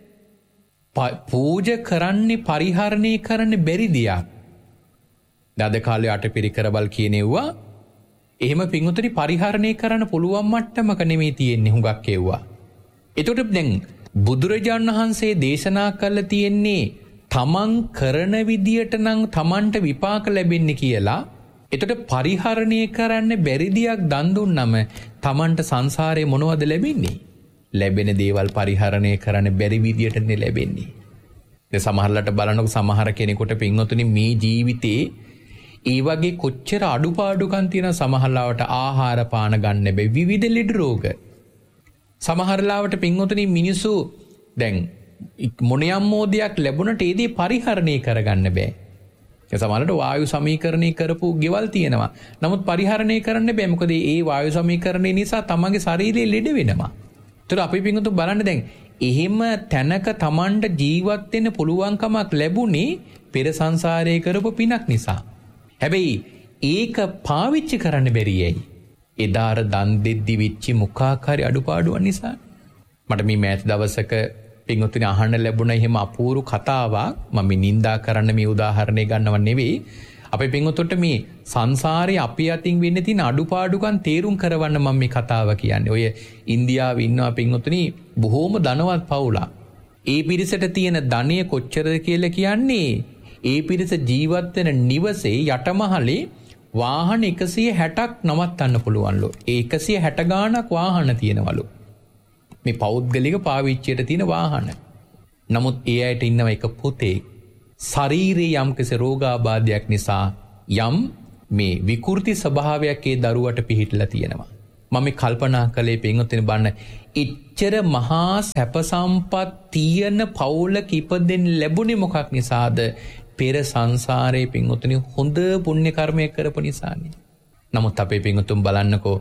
පූජා කරන්නේ පරිහරණය කරන්න බැරි දියක්. අද කාලේ අටපිරිකරවල් කියනෙව්වා එහෙම පින්වතුනි පරිහරණය කරන්න පුළුවන් මට්ටමක නෙමෙයි තියෙන්නේ හුඟක් ඒවා. ඒතකොට දැන් බුදුරජාණන් වහන්සේ දේශනා කළා තියෙන්නේ තමන් කරන විදියට නම් තමන්ට විපාක ලැබෙන්නේ කියලා. ඒතකොට පරිහරණය කරන්න බැරි දියක් දන් දුන්නම තමන්ට සංසාරේ මොනවද ලැබෙන්නේ? ලැබෙන දේවල් පරිහරණය කරන්න බැරි විදියටනේ ලැබෙන්නේ. දැන් සමහරලට බලනකොට සමහර කෙනෙකුට පින්වතුනි මේ ජීවිතේ ඒ වගේ කොච්චර අඩුපාඩුකම් තියෙන සමහරලාවට ආහාර පාන ගන්න බැ විවිධ ලෙඩ රෝග. සමහරලාවට පින්වතුනි මිනිසු දැන් මොනියම් මොදියක් ලැබුණට ඒ දේ පරිහරණය කරගන්න බෑ. ඒ සමහරලට වායු සමීකරණය කරපු ගෙවල් තියෙනවා. නමුත් පරිහරණය කරන්න බෑ. මොකද ඒ වායු සමීකරණය නිසා තමන්ගේ ශරීරය ලෙඩ වෙනවා. ඒතර අපි පින්වතුන් බලන්න දැන් එහෙම තැනක තමන්ට ජීවත් වෙන්න පුළුවන්කමක් ලැබුණේ පෙර සංසාරයේ කරපු පිනක් නිසා. හැබැයි ඒක පාවිච්චි කරන්න බැරියයි. එදාර දන් දෙද්දි වෙච්ච මුඛාකාරී අඩුපාඩුවන් නිසා. මට මේ මෑත දවසක පින්වතුනි අහන්න ලැබුණ එහෙම අපූර්ව කතාවක්. මම නින්දා කරන්න මේ උදාහරණය ගන්නව නෙවෙයි. අපේ පින්වතුන්ට මේ සංසාරේ අපි අතින් වෙන්න තියෙන අඩුපාඩුකම් තේරුම් කරවන්න මම මේ කතාව කියන්නේ. ඔය ඉන්දියාවේ ඉන්නවා පින්වතුනි බොහෝම ධනවත් පවුලක්. ඒ පිරිසට තියෙන ධනය කොච්චරද කියලා කියන්නේ ඒ පිරිස ජීවත් වෙන නිවසේ යටමහලේ වාහන 160ක් නවත්තන්න පුළුවන්ලු. ඒ 160 ගාණක් වාහන තියෙනවලු. මේ පෞද්ගලික පාවිච්චියට තියෙන වාහන. නමුත් ඒ අයට ඉන්නව එක පුතේ ශරීරයේ යම්කිසි රෝගාබාධයක් නිසා යම් මේ විකෘති ස්වභාවයක් ඒ දරුවට පිහිටලා තියෙනවා. මම මේ කල්පනා කළේ පින්වත්නි බලන්න ඉච්ඡර මහා සැප සම්පත් තියෙන පවුලක ඉපදෙන්න ලැබුණේ මොකක් නිසාද? පෙර සංසාරේ පින්වත්නි හොඳ පුණ්‍ය කර්මයක් කරපු නිසානේ. නමුත් අපේ පින්වතුන් බලන්නකෝ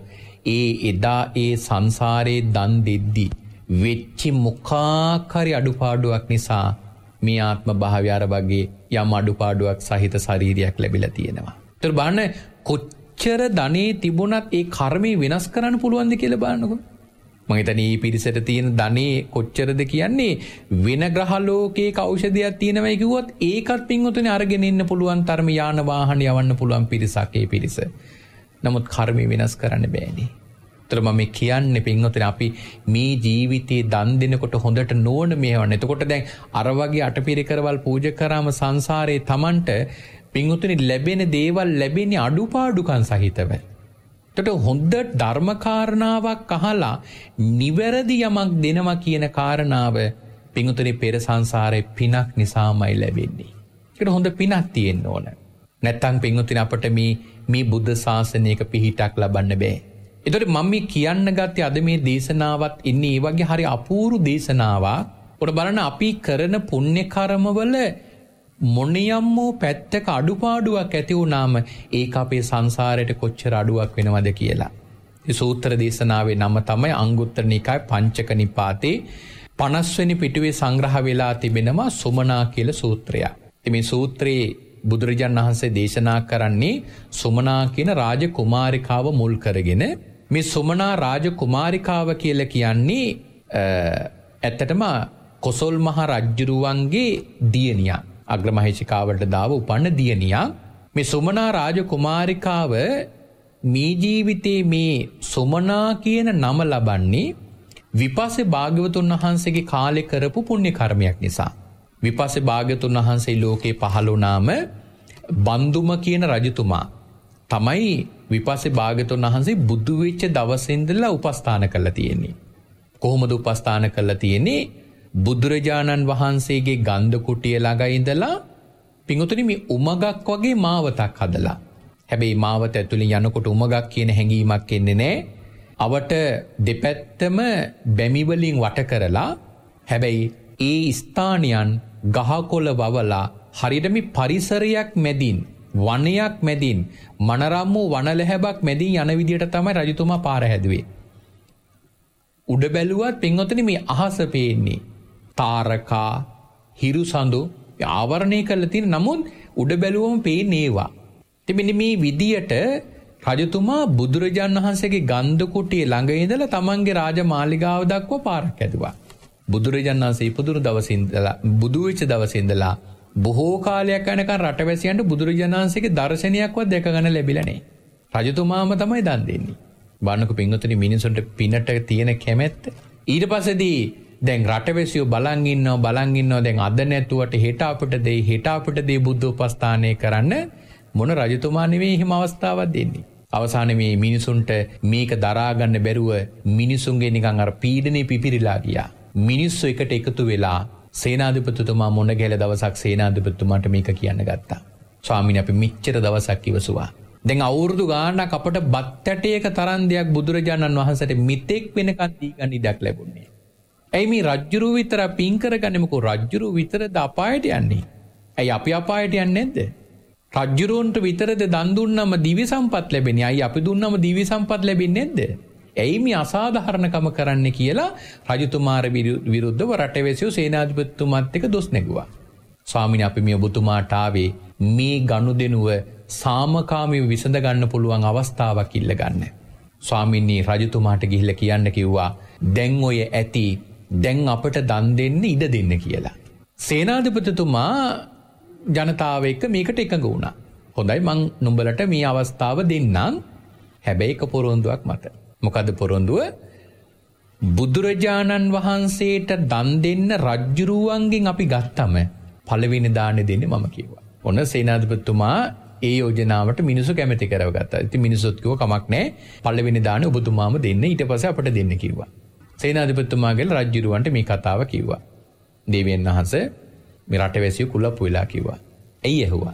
එදා ඒ සංසාරේ දන් දෙද්දි වෙච්ච මුඛාකාරී අඩුපාඩුවක් නිසා මේ ආත්ම භාවය අර වගේ යම් අඩුපාඩුවක් සහිත ශරීරයක් ලැබිලා තියෙනවා. ඒතර බලන්න කොච්චර ධනෙ තිබුණත් ඒ කර්මය වෙනස් කරන්න පුළුවන්ද කියලා බලන්නකො. මම හිතන්නේ මේ පිරිසට තියෙන ධනෙ කොච්චරද කියන්නේ වෙන ග්‍රහ ලෝකයක ඖෂධයක් තියෙනවයි කිව්වොත් ඒකත් පින්වතුනි අරගෙන ඉන්න පුළුවන් තරම යාන වාහන යවන්න පුළුවන් පිරිසක් ඒ පිරිස. නමුත් කර්මය වෙනස් කරන්න බෑනේ. ඒතර මම කියන්නේ පින්වතුනි අපි මේ ජීවිතේ දන් දෙනකොට හොඳට නෝන මේවන්න. එතකොට දැන් අර වගේ අටපිරිකරවල් පූජා කරාම සංසාරේ Tamanට පින්වතුනි ලැබෙන දේවල් ලැබෙන්නේ අඩුපාඩුකම් සහිතව. එතකොට හොඳ ධර්මකාරණාවක් අහලා නිවැරදි යමක් දෙනවා කියන කාරණාව පින්වතුනි පෙර සංසාරේ පිනක් නිසාමයි ලැබෙන්නේ. ඒකට හොඳ පිනක් තියෙන්න ඕන. නැත්තම් පින්වතුනි අපට මේ බුද්ධ ශාසනයක පිහිටක් ලබන්න බෑ. ඒතකොට මම මේ කියන්න ගත්තේ අද මේ දේශනාවත් ඉන්නේ ඒ වගේ හරි අපූර්ව දේශනාවක්. ඔන්න බලන්න අපි කරන පුණ්‍ය කර්මවල මොනියම් වූ පැත්තක අඩුපාඩුවක් ඇති වුණාම ඒක අපේ සංසාරයට කොච්චර අඩුවක් වෙනවද කියලා. මේ සූත්‍ර දේශනාවේ නම තමයි අංගුත්තර නිකාය පංචක නිපාතේ 50 වෙනි පිටුවේ සංග්‍රහ වෙලා තිබෙනවා සුමනා කියලා සූත්‍රය. මේ සූත්‍රයේ බුදුරජාණන් වහන්සේ දේශනා කරන්නේ සුමනා කියන රාජකුමාරිකාව මුල් කරගෙන. මේ සුමනා රාජකුමාරිකාව කියලා කියන්නේ ඇත්තටම කොසල් මහ රජුරුවන්ගේ දියණියක්. අග්‍රමහේශිකාවට දාව උපන්න දියණියක්. මේ සුමනා රාජකුමාරිකාව මේ ජීවිතේ මේ සුමනා කියන නම ලබන්නේ විපස්සේ භාග්‍යවතුන් වහන්සේගේ කාලේ කරපු පුණ්‍ය කර්මයක් නිසා. විපස්සේ භාග්‍යවතුන් වහන්සේ ලෝකේ පහළ වුණාම බන්දුම කියන රජතුමා තමයි විපස්සේ භාග්‍යවතුන් වහන්සේ බුදු වෙච්ච දවසේ ඉඳලා උපස්ථාන කරලා තියෙන්නේ. කොහොමද උපස්ථාන කරලා තියෙන්නේ? බුදුරජාණන් වහන්සේගේ ගන්ධ කුටිය ළඟ ඉඳලා පිඟුතුනි මේ උමගක් වගේ මාවතක් හදලා. හැබැයි මාවත ඇතුලේ යනකොට උමගක් කියන හැඟීමක් එන්නේ නැහැ. අවට දෙපැත්තම බැමි වලින් වට කරලා හැබැයි ඒ ස්ථානයන් ගහකොළ වවලා හරියට මේ පරිසරයක් මැදින් වනයක් මැදින් මනරම් වූ වනලැහැබක් මැදින් යන විදියට තමයි රජතුමා පාර හැදුවේ. උඩ බැලුවත් පින්වතුනි මේ අහස පේන්නේ තාරකා හිරුසඳු ආවරණය කරලා තියෙන නමුත් උඩ බැලුවම පේන්නේ ඒවා. ඉතින් මේ විදියට රජතුමා බුදුරජාණන් වහන්සේගේ ගන්ධ කුටියේ ළඟ ඉඳලා තමන්ගේ රාජමාලිගාව දක්වා පාරක් හැදුවා. බුදුරජාණන් වහන්සේ ඉපදුණු දවසේ ඉඳලා බුදු වෙච්ච දවසේ ඉඳලා බොහෝ කාලයක් යනකම් රටවැසියන්ට බුදුරජාණන් වහන්සේගේ දර්ශනයක්වත් දැක ගන්න ලැබිලා නැහැ. රජතුමාම තමයි දන් දෙන්නේ. බාන්නක පින්වතුනි මිනිසුන්ට පිනට තියෙන කැමැත්ත. ඊට පස්සේදී දැන් රටවැසියෝ බලන් ඉන්නවා දැන් අද නැතුවට හෙට අපිට දෙයි බුද්ධ උපස්ථානය කරන්න මොන රජතුමා නෙවෙයි එහෙම අවස්ථාවක් දෙන්නේ. අවසානයේ මේ මිනිසුන්ට මේක දරා ගන්න බැරුව මිනිසුන්ගේ නිකන් අර පීඩනේ පිපිරිලා ගියා. මිනිස්සු එකට එකතු වෙලා සේනාධිපතිතුමා මොන ගැල දවසක් සේනාධිපතිතුමාට මේක කියන්න ගත්තා. ස්වාමීනි අපි මෙච්චර දවසක් ඉවසුවා. දැන් අවුරුදු ගාණක් අපට බත් ඇටයක තරම් දෙයක් බුදුරජාණන් වහන්සේට මිත්‍යෙක් වෙනකන් දී ගන්න ඉඩක් ලැබුණේ. ඇයි මේ රජ්ජුරු විතර පින් කරගන්නේ මොකෝ රජ්ජුරු විතරද අපායට යන්නේ? ඇයි අපි අපායට යන්නේ නැද්ද? රජ්ජුරුන්ට විතරද දන් දුන්නම දිව්‍ය සම්පත් ලැබෙන්නේ? ඇයි අපි දුන්නම දිව්‍ය සම්පත් ලැබෙන්නේ නැද්ද? ඇයි මේ අසාධාරණකම කරන්නේ කියලා රජතුමාට විරුද්ධව රටවැසියෝ සේනාධිපතිතුමාත් එක්ක දොස් නැගුවා. ස්වාමීනි අපි මේ ඔබතුමාට ආවේ මේ ගනුදෙනුව සාමකාමීව විසඳ ගන්න පුළුවන් අවස්ථාවක් ඉල්ල ගන්න. ස්වාමීනි රජතුමාට ගිහිල්ලා කියන්න කිව්වා දැන් ඔය ඇති දැන් අපට දන් දෙන්න ඉඩ දෙන්න කියලා. සේනාධිපතිතුමා ජනතාව එක්ක මේකට එකඟ වුණා. හොඳයි මං නුඹලට මේ අවස්ථාව දෙන්නම්. හැබැයි එක පොරොන්දුවක් මත. මොකද පොරොන්දුව? බුදුරජාණන් වහන්සේට දන් දෙන්න රජ්ජුරුවන්ගෙන් අපි ගත්තම පළවෙනි දාණය දෙන්නේ මම කිව්වා. ඔන්න සේනාධිපතිතුමා ඒ යෝජනාවට මිනිස්සු කැමති කරවගත්තා. ඉතින් මිනිස්සුත් කිව්ව කමක් නැහැ. පළවෙනි දාණය ඔබතුමාම දෙන්න ඊට පස්සේ අපට දෙන්න කිව්වා. සේනාධිපතිතුමාගේ රජ්ජුරුවන්ට මේ කතාව කිව්වා. දෙවියන් වහන්සේ මේ රටවැසියෝ කුලප්පු වෙලා කිව්වා. ඇයි ඇහුවා?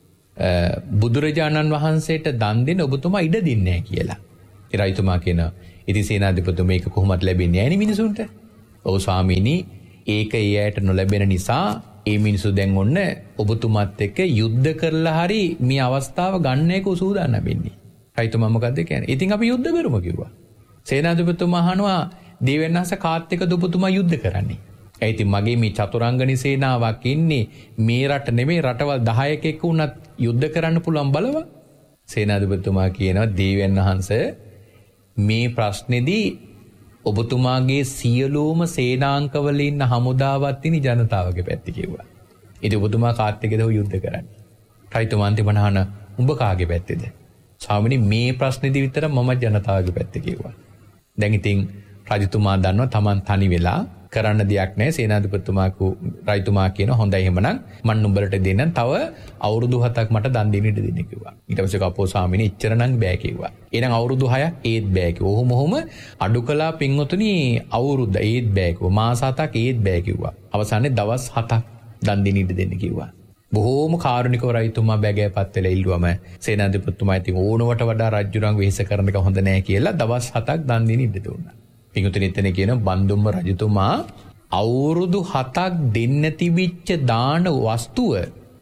බුදුරජාණන් වහන්සේට දන් දෙන්න ඔබතුමා ඉඩ දෙන්නේ නැහැ කියලා. ඒ රජතුමා කියනවා ඉතින් සේනාධිපතිතුමා මේක කොහොමද ලැබෙන්නේ නැහැ නේ මිනිසුන්ට? ඔව් ස්වාමීනි ඒක ඒ ඇයට නොලැබෙන නිසා ඒ මිනිසු දැන් ඔන්න ඔබතුමාත් එක්ක යුද්ධ කරලා හරි මේ අවස්ථාව ගන්න එක උසූදානම් වෙන්නේ. රජතුමා මොකද්ද කියන්නේ? ඉතින් අපි යුද්ධ කරමු කිව්වා. සේනාධිපතිතුමා අහනවා දෙවියන් වහන්සේ කාත් එක්කද ඔබතුමා යුද්ධ කරන්නේ? ඒ ඉතින් මගේ මේ චතුරංගනි සේනාවක් ඉන්නේ මේ රට නෙමෙයි රටවල් 10ක එක්ක උනත් යුද්ධ කරන්න පුළුවන් බලව. සේනාධිපතිතුමා කියනවා දෙවියන් වහන්සේ මේ ප්‍රශ්නේදී ඔබතුමාගේ සියලුම සේනාංකවල ඉන්න හමුදාවත් ඉනි ජනතාවගේ පැත්ත කිව්වා. ඉතින් ඔබතුමා කාත් එක්කද යුද්ධ කරන්නේ? රජතුමා අන්තිමට අහන උඹ කාගේ පැත්තේද? ස්වාමීනි මේ ප්‍රශ්නේදී විතර මම ජනතාවගේ පැත්ත කිව්වා. දැන් ඉතින් රජතුමා දන්නවා Taman තනි වෙලා කරන්න දෙයක් නැහැ. සේනාධිපතිතුමාකෝ රජතුමා කියන හොඳයි එහෙමනම් මම නුඹලට දෙන්නම් තව අවුරුදු 7ක් මට දන් දෙන්න ඉඩ දෙන්න කිව්වා. ඊට පස්සේ කපෝ ස්වාමීනි එච්චර නම් බෑ කිව්වා. එහෙනම් අවුරුදු 6ක් ඒත් බෑ කිව්වා. ඔහොම අඩු කළා පින්වතුනි අවුරුද්ද ඒත් බෑ කිව්වා. මාස 7ක් ඒත් බෑ කිව්වා. අවසානයේ දවස් 7ක් දන් දෙන්න ඉඩ දෙන්න කිව්වා. බොහෝම කාරුණිකව රජතුමා බැගෑපත් වෙලා ඉල්ලුවම සේනාධිපතිතුමා ඉතින් ඕනවට වඩා රජුරන් වෙහෙස කරන එක හොඳ නෑ කියලා දවස් 7ක් දන් දෙන්න ඉඩ දුන්නා. පිඟුතුනි එතන කියන බන්දුම්ම රජතුමා අවුරුදු 7ක් දෙන්න තිබිච්ච දාන වස්තුව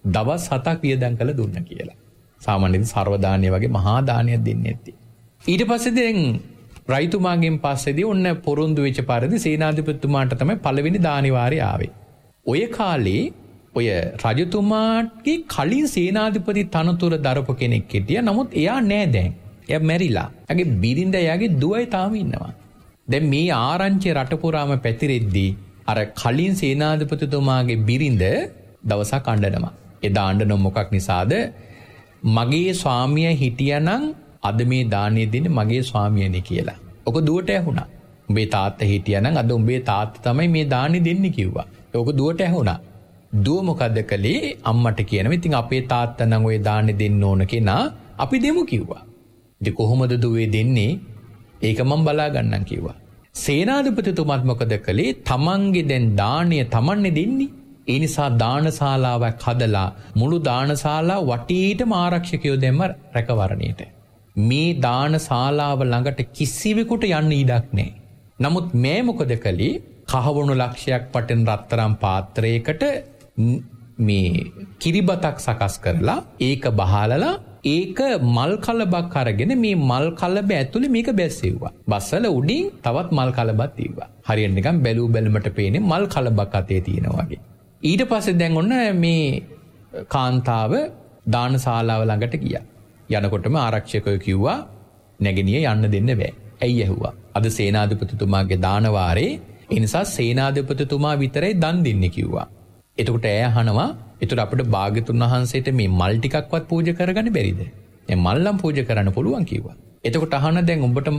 දවස් 7ක් වියදම් කළ දුන්න කියලා. සාමාන්‍යයෙන් සර්වදානිය වගේ මහා දානයක් දෙන්නේ නැති. ඊට පස්සේ දැන් රයිතුමාගෙන් පස්සේදී ඔන්න පොරොන්දු වෙච්ච පරිදි සේනාධිපතිතුමාට තමයි පළවෙනි දානිවාරය ආවේ. ඔය කාලේ ඔය රජතුමාගේ කලින් සේනාධිපති තනතුර දරපු කෙනෙක් හිටියා. නමුත් එයා නෑ දැන්. එයා මැරිලා. එයාගේ බිරිඳ එයාගේ දුවයි තාම ඉන්නවා. දැන් මේ ආරංචිය රට පුරාම පැතිරෙද්දී අර කලින් සේනාධිපතිතුමාගේ බිරිඳ දවසක් අඬනවා. එදා අඬන මොකක් නිසාද? මගේ ස්වාමියා හිටියානම් අද මේ දාණය දෙන්නේ මගේ ස්වාමියානේ කියලා. ඔක දුවට ඇහුණා. උඹේ තාත්තා හිටියානම් අද උඹේ තාත්තා තමයි මේ දාණය දෙන්නේ කිව්වා. ඔක දුවට ඇහුණා. දුව මොකද කළේ? අම්මට කියනවා ඉතින් අපේ තාත්තා නම් ওই දාණය දෙන්න ඕන කෙනා අපි දෙමු කිව්වා. ඉතින් කොහොමද දුවේ දෙන්නේ? ඒක මම බලා ගන්නම් කිව්වා. සේනාධිපතිතුමාත් මොකද කළේ? තමන්ගේ දැන් දාණය තමන්නේ දෙන්නේ. ඒ නිසා දානශාලාවක් හදලා මුළු දානශාලා වටේටම ආරක්ෂකයෝ දැම්ම රැකවරණයට. මේ දානශාලාව ළඟට කිසිවෙකුට යන්න ඉඩක් නැහැ. නමුත් මේ මොකද කළේ? කහවණු ලක්ෂයක් පටන් රත්තරන් පාත්‍රයකට මේ කිරිබතක් සකස් කරලා ඒක බහලලා ඒක මල් කලබක් අරගෙන මේ මල් කලබ ඇතුලේ මේක බැස්සෙව්වා. බස්සල උඩින් තවත් මල් කලබක් තියුවා. හරියට නිකන් බැලූ බැලමට පේන්නේ මල් කලබක් අතේ තියෙනවා වගේ. ඊට පස්සේ දැන් ඔන්න මේ කාන්තාව දානශාලාව ළඟට ගියා. යනකොටම ආරක්ෂකයෝ කිව්වා නැගිනිය යන්න දෙන්න බෑ. ඇයි ඇහුවා? අද සේනාධිපතිතුමාගේ දානවාරේ ඒ නිසා සේනාධිපතිතුමා විතරයි දන් දෙන්නේ කිව්වා. එතකොට ඈ අහනවා එතකොට අපිට භාග්‍යතුන් වහන්සේට මේ මල් ටිකක්වත් පූජා කරගන්න බැරිද? දැන් මල්ලම් පූජා කරන්න පුළුවන් කිව්වා. එතකොට අහන දැන්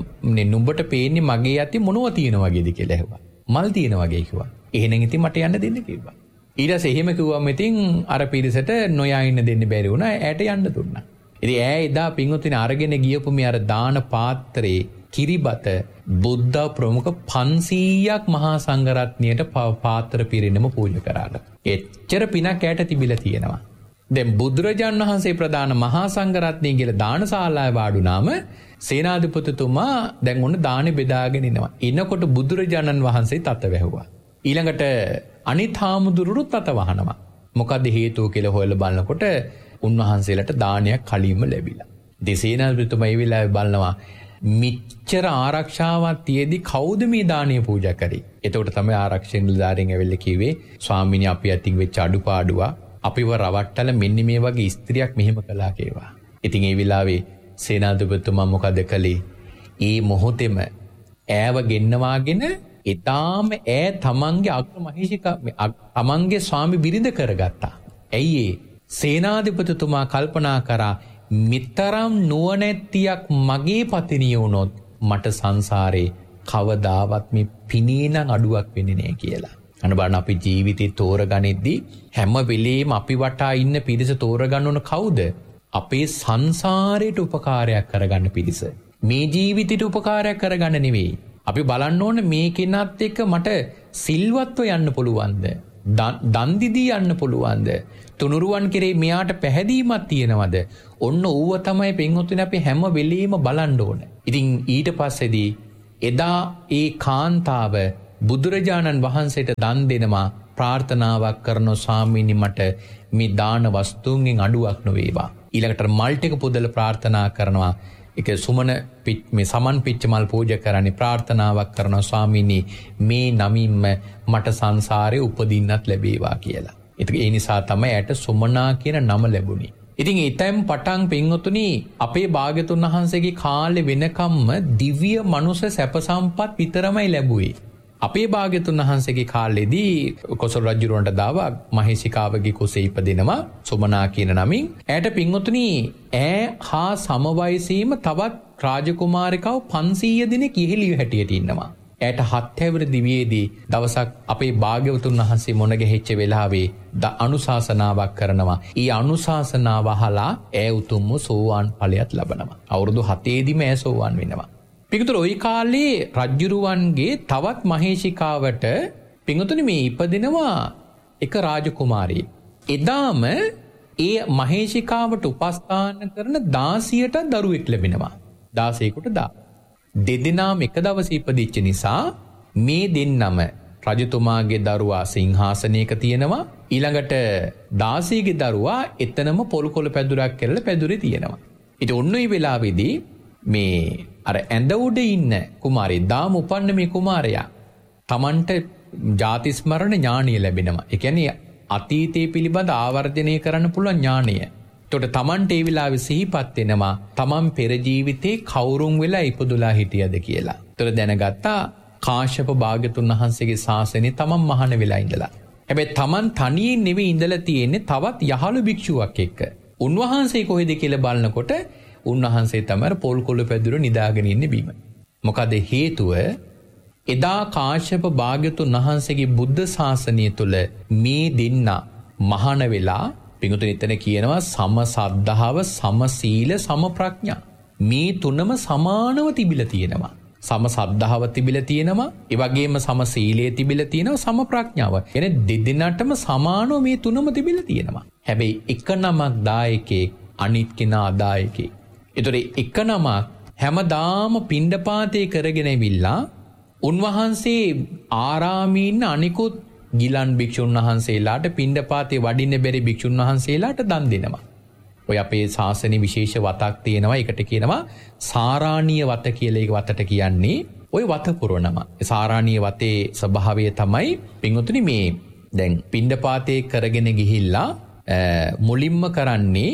නුඹට පේන්නේ මගේ යති මොනව තියෙන වගේද කියලා ඇහුවා. මල් තියෙන වගේ කිව්වා. එහෙනම් ඉතින් මට යන්න දෙන්න කිව්වා. ඊට පස්සේ එහෙම කිව්වම ඉතින් අර පිරිසට නොයා ඉන්න දෙන්න බැරි වුණා. ඈට යන්න දුන්නා. ඉතින් ඈ එදා පින්වතුනි අරගෙන ගියපු මේ අර දාන පාත්‍රේ කිරිබත බුද්ධ ප්‍රමුඛ 500ක් මහා සංඝරත්නයට පාත්‍ර පිරිනම පූජා කරාට. එච්චර පිනක් ඈට තිබිලා තියෙනවා. දැන් බුදුරජාණන් වහන්සේ ප්‍රදාන මහා සංඝරත්නය කියලා දානශාලාවේ වාඩුනාම සේනාධිපතිතුමා දැන් ඔන්න දානෙ බෙදාගෙන ඉනවා. ඉනකොට බුදුරජාණන් වහන්සේ තත වැහුවා. ඊළඟට අනිත් හාමුදුරුවෝ තත වහනවා. මොකද හේතුව කියලා හොයලා බලනකොට උන්වහන්සේලාට දානයක් කලින්ම ලැබිලා. දෙසේනාධිපතිතුමා මේ වෙලාවේ බලනවා මිච්ඡර ආරක්ෂාවක් තියේදී කවුද මේ දානීය පූජා කරේ? එතකොට තමයි ආරක්ෂක නිලධාරීන් ඇවිල්ලා කිව්වේ ස්වාමීනි අපි අතින් වෙච්ච අඩුපාඩුව අපිව රවට්ටල මෙන්න මේ වගේ ස්ත්‍රියක් මෙහෙම කළා කියලා. ඉතින් ඒ වෙලාවේ සේනාධිපතිතුමා මොකද කළේ? ඒ මොහොතේම ඈව ගෙන්නවාගෙන ඊටාම ඈ තමන්ගේ අග්‍රමහේෂිකා තමන්ගේ ස්වාමි බිරිඳ කරගත්තා. ඇයි ඒ? සේනාධිපතිතුමා කල්පනා කරා මිතරම් නුවණැත්තියක් මගේ පතිනිය වුණොත් මට සංසාරේ කවදාවත් මේ පිනේ නම් අඩුවක් වෙන්නේ නැහැ කියලා. අන්න බලන්න අපි ජීවිතේ තෝරගනිද්දී හැම වෙලේම අපි වටා ඉන්න පිරිස තෝරගන්න ඕන කවුද? අපේ සංසාරයට උපකාරයක් කරගන්න පිරිස. මේ ජීවිතයට උපකාරයක් කරගන්න නෙවෙයි. අපි බලන්න ඕන මේ කෙනාත් එක්ක මට සිල්වත්ව යන්න පුළුවන්ද? දන් දීදී යන්න පුළුවන්ද? තුනුරුවන් කෙරේ මෙයාට පැහැදීමක් තියෙනවද? ඔන්න ඌව තමයි පින්වත්නි අපි හැම වෙලෙම බලන්න ඕන. ඉතින් ඊට පස්සේදී එදා ඒ කාන්තාව බුදුරජාණන් වහන්සේට දන් දෙනවා ප්‍රාර්ථනාවක් කරන ස්වාමීනි මට මේ දාන වස්තුන්ගෙන් අඩුවක් නොවේවා. ඊළඟට මල් ටික පුදලා ප්‍රාර්ථනා කරනවා. ඒක සුමන මේ සමන් පිච්ච මල් පූජා කරන්නේ ප්‍රාර්ථනාවක් කරනවා ස්වාමීනි මේ නමින්ම මට සංසාරේ උපදින්නත් ලැබේවා කියලා. ඒ නිසා තමයි ඇයට සුමනා කියන නම ලැබුණේ. ඉතින් ඊතෙන් පටන් පින්වතුනි අපේ භාග්‍යතුන් වහන්සේගේ කාලේ වෙනකම්ම දිව්‍ය මනුෂ්‍ය සැප සම්පත් විතරමයි ලැබුවේ. අපේ භාග්‍යතුන් වහන්සේගේ කාලෙදී කොසල් රජුරවන්ට දාවා මහේසිකාවගේ කුසේ ඉපදෙනවා සුමනා කියන නමින්. ඇයට පින්වතුනි ඈ හා සමවයසීම තවත් රාජකුමාරිකාව 500 දෙනෙක් ඉහිලිය හැටියට ඉන්නවා. ඇයට 7 හැවිරි දිවියේදී දවසක් අපේ භාග්‍යවතුන් වහන්සේ මොන ගැහිච්ච වෙලාවේ අනුශාසනාවක් කරනවා. ඊ අනුශාසනාව අහලා ඈ උතුම්ම සෝවාන් ඵලයක් ලබනවා. අවුරුදු 7 ඈ සෝවාන් වෙනවා. පිටුතර ওই කාලේ රජ්ජුරුවන්ගේ තවත් මහේෂිකාවට පිටුතුනි මේ ඉපදිනවා එක රාජකුමාරියෙක්. එදාම ඒ මහේෂිකාවට උපස්ථාන කරන 16ට දරුවෙක් ලැබෙනවා. 16කට දෙදෙනාම එක දවසේ ඉපදිච්ච නිසා මේ දෙන්නම රජතුමාගේ දරුවා සිංහාසනයක තියෙනවා. ඊළඟට දාසියගේ දරුවා එතනම පොල්කොළ පැදුරක් කරලා පැදුරේ තියෙනවා. ඉතින් ඔන්න ඒ වෙලාවේදී මේ අර ඇඳ උඩ ඉන්න කුමාරී දාම උපන්න මේ කුමාරයා තමන්ට ජාති ස්මරණ ඥානිය ලැබෙනවා. ඒ කියන්නේ අතීතයේ පිළිබඳ ආවර්ජනය කරන්න පුළුවන් ඥානිය. එතකොට තමන්ට ඒ වෙලාවේ සිහිපත් වෙනවා තමන් පෙර ජීවිතේ කවුරුන් වෙලා ඉපදුලා හිටියද කියලා. ඒතර දැනගත්තා කාශ්‍යප භාග්‍යතුන් වහන්සේගේ ශාසනය තමන් මහාන වෙලා ඉඳලා. හැබැයි තමන් තනියෙන් නෙවෙයි ඉඳලා තියෙන්නේ තවත් යහළු භික්ෂුවක් එක්ක. උන්වහන්සේ කොහෙද කියලා බලනකොට උන්වහන්සේ තමයි පොල්කොළ පැදුර නිදාගෙන ඉන්නේ බිම. මොකද හේතුව එදා කාශ්‍යප භාග්‍යතුන් වහන්සේගේ බුද්ධ ශාසනය තුළ මේ දෙන්න මහාන වෙලා පිඟුතුන් එතන කියනවා සම සද්ධාව සම සීල සම ප්‍රඥා මේ තුනම සමානව තිබිලා තියෙනවා. සම සද්ධාව තිබිලා තියෙනවා, ඒ වගේම සම සීලයේ තිබිලා තියෙනවා, සම ප්‍රඥාව. කියන්නේ දෙදෙනාටම සමානව මේ තුනම තිබිලා තියෙනවා. හැබැයි එක නමක් දායකේ අනිත් කෙනා අදායකේ. ඒතර එක නමක් හැමදාම පිණ්ඩපාතේ කරගෙන ඉවිල්ලා උන්වහන්සේ ආරාමේ ඉන්න අනිකුත් ගිලන් භික්ෂුන් වහන්සේලාට පිණ්ඩපාතේ වඩින්න බැරි භික්ෂුන් වහන්සේලාට දන් දෙනවා. ඔය අපේ ශාසනයේ විශේෂ වතක් තියෙනවා. ඒකට කියනවා සාරාණීය වත කියලා. ඒක වතට කියන්නේ ඔය වත පුරවනවා. ඒ සාරාණීය වතේ ස්වභාවය තමයි පින්වතුනි මේ දැන් පිණ්ඩපාතේ කරගෙන ගිහිල්ලා මුලින්ම කරන්නේ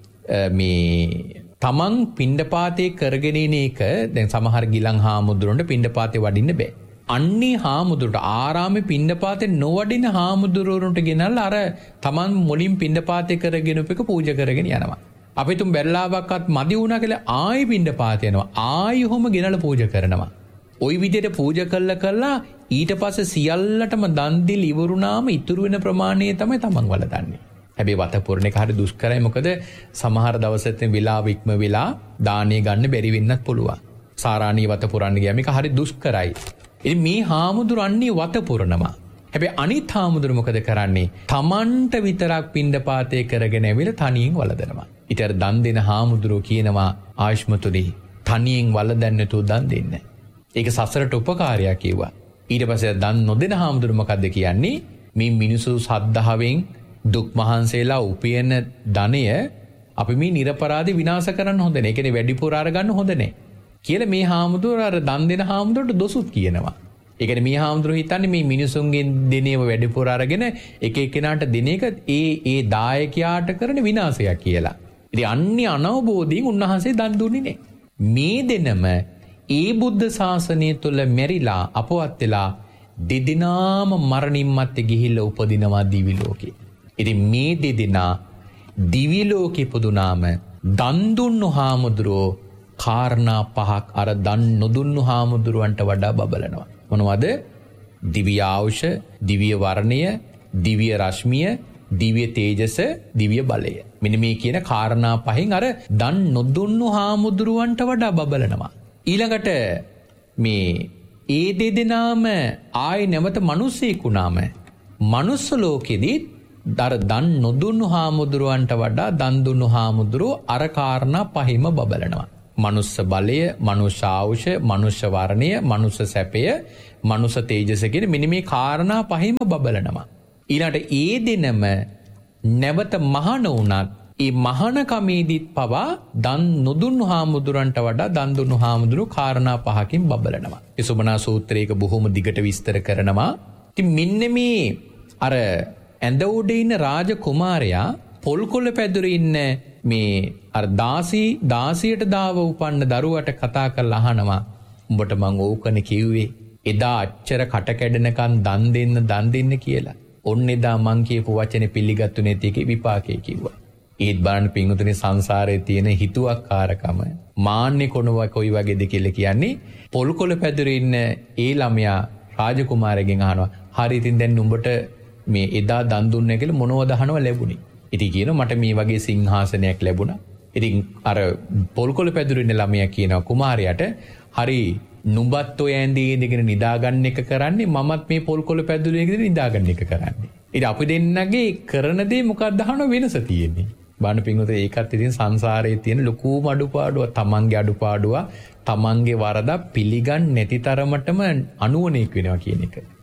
මේ තමන් පිණ්ඩපාතේ කරගෙන ඉන එක. දැන් සමහර ගිලන් හාමුදුරන්ට පිණ්ඩපාතේ වඩින්න බෑ. අන්නේ හාමුදුරට ආරාමේ පිණ්ඩපාතේ නොවඩින හාමුදුරුවන්ට ගෙනල්ලා අර තමන් මුලින් පිණ්ඩපාතේ කරගෙන උපක පූජා කරගෙන යනවා. අපි තුන් බැලලාවක්වත් මදි වුණා කියලා ආයි පිණ්ඩපාතේ යනවා. ආයි ඔහොම ගෙනල්ලා පූජා කරනවා. ওই විදිහට පූජා කළා ඊට පස්සේ සියල්ලටම දන් දීලා ඉවරුනාම ඉතුරු වෙන ප්‍රමාණය තමයි තමන් වලදන්නේ. හැබැයි වත පුරන එක හරි දුෂ්කරයි. මොකද සමහර දවසෙත් වෙලාව ඉක්ම වෙලා දාණය ගන්න බැරි වෙන්නත් පුළුවන්. සාරාණී වත පුරන්න ගියාම ඒක හරි දුෂ්කරයි. ඉතින් මේ හාමුදුරන්නේ වත පුරනවා. හැබැයි අනිත් හාමුදුර මොකද කරන්නේ? තමන්ට විතරක් පිණ්ඩපාතේ කරගෙන ඇවිල්ලා තනියෙන් වළඳනවා. ඊට අර දන් දෙන හාමුදුරෝ කියනවා ආශ්මතුනි තනියෙන් වළඳන්න තු දන් දෙන්න. ඒක සසරට උපකාරයක් කිව්වා. ඊට පස්සේ දන් නොදෙන හාමුදුර මොකද්ද කියන්නේ? මේ මිනිසු සද්ධාවෙන් දුක් මහන්සේලා උපයන ධනය අපි මේ නිර්පරාදී විනාශ කරන්න හොඳ නැහැ. ඒ කියන්නේ වැඩිපුර අරගන්න හොඳ නැහැ. කියලා මේ හාමුදුරුවෝ අර දන් දෙන හාමුදුරුවන්ට දොසුත් කියනවා. ඒ කියන්නේ මේ හාමුදුරුවෝ හිතන්නේ මේ මිනිසුන්ගෙන් දෙනේව වැඩිපුර අරගෙන එක එක්කෙනාට දෙන එක ඒ දායකයාට කරන විනාශයක් කියලා. ඉතින් අන්නේ අනවබෝධයෙන් උන්වහන්සේ දන් දුන්නේ නැහැ. මේ දෙනම ඒ බුද්ධ ශාසනය තුළ මෙරිලා අපවත් වෙලා දෙදිනාම මරණින් මත්තේ ගිහිල්ලා උපදිනවා දිවි ලෝකේ. ඉතින් මේ දෙදිනා දිවි ලෝකෙ ඉපදුනාම දන් දුන්නු හාමුදුරුවෝ කාරණා පහක් අර දන් නොදුන්නු හාමුදුරුවන්ට වඩා බබලනවා. මොනවද? දිව්‍ය ආයුෂ, දිව්‍ය වර්ණය, දිව්‍ය රශ්මිය, දිව්‍ය තේජස, දිව්‍ය බලය. මෙන්න මේ කියන කාරණා පහෙන් අර දන් නොදුන්නු හාමුදුරුවන්ට වඩා බබලනවා. ඊළඟට මේ ඒ දෙදෙනාම ආයි නැවත මිනිස්සෙකුනාම මනුස්ස ලෝකෙදී දන් නොදුන්නු හාමුදුරුවන්ට වඩා දන් දුන්නු හාමුදුරුවෝ අර කාරණා පහෙම බබලනවා. මනුස්ස බලය, මනුෂ්‍ය ආයුෂ, මනුෂ්‍ය වර්ණය, මනුෂ්‍ය සැපය, මනුෂ්‍ය තේජස කියන මෙන්න මේ කාරණා පහෙම බබලනවා. ඊළඟට ඒ දෙනම නැවත මහාන වුණත් ඒ මහාන කමේදීත් පවා දන් නොදුන්නු හාමුදුරන්ට වඩා දන් දුන්නු හාමුදුරු කාරණා පහකින් බබලනවා. ඒ සුබනා සූත්‍රයක බොහොම දිගට විස්තර කරනවා. ඉතින් මෙන්න මේ අර ඇඳ උඩ ඉන්න රාජ කුමාරයා පොල්කොළ පැදුරේ ඉන්න මේ අර දාසියට දාව උපන්න දරුවට කතා කරලා අහනවා උඹට මං ඕකනේ කිව්වේ එදා අච්චර කට කැඩෙනකන් දන් දෙන්න කියලා. ඔන්න එදා මං කියපු වචනේ පිළිගත්තු නැති එකේ විපාකේ කිව්වා. ඒත් බලන්න පින්වතුනි සංසාරයේ තියෙන හිතුවක්කාරකම මාන්නේ කොයි වගේද කියලා කියන්නේ පොල්කොළ පැදුරේ ඉන්න ඒ ළමයා රාජකුමාරගෙන් අහනවා හරි ඉතින් දැන් උඹට මේ එදා දන් දුන්නේ කියලා මොනවද අහනවා ලැබුණේ? ඉතින් කියනවා මට මේ වගේ සිංහාසනයක් ලැබුණා. ඉතින් අර පොල්කොළ පැදුරේ ඉන්න ළමයා කියනවා කුමාරයාට හරි නුඹත් ඔය ඇඳේ ඉඳගෙන නිදාගන්න එක කරන්නේ මමත් මේ පොල්කොළ පැදුරේ ඉඳගෙන නිදාගන්න එක කරන්නේ. ඉතින් අපි දෙන්නගේ කරන දේ මොකක්ද අහන වෙනස තියෙන්නේ. බාන පින්වත ඒකත් ඉතින් සංසාරයේ තියෙන ලොකුම අඩුපාඩුව තමන්ගේ අඩුපාඩුව තමන්ගේ වරද පිළිගන්නේ නැති තරමටම අනුවණෙක් වෙනවා කියන එක.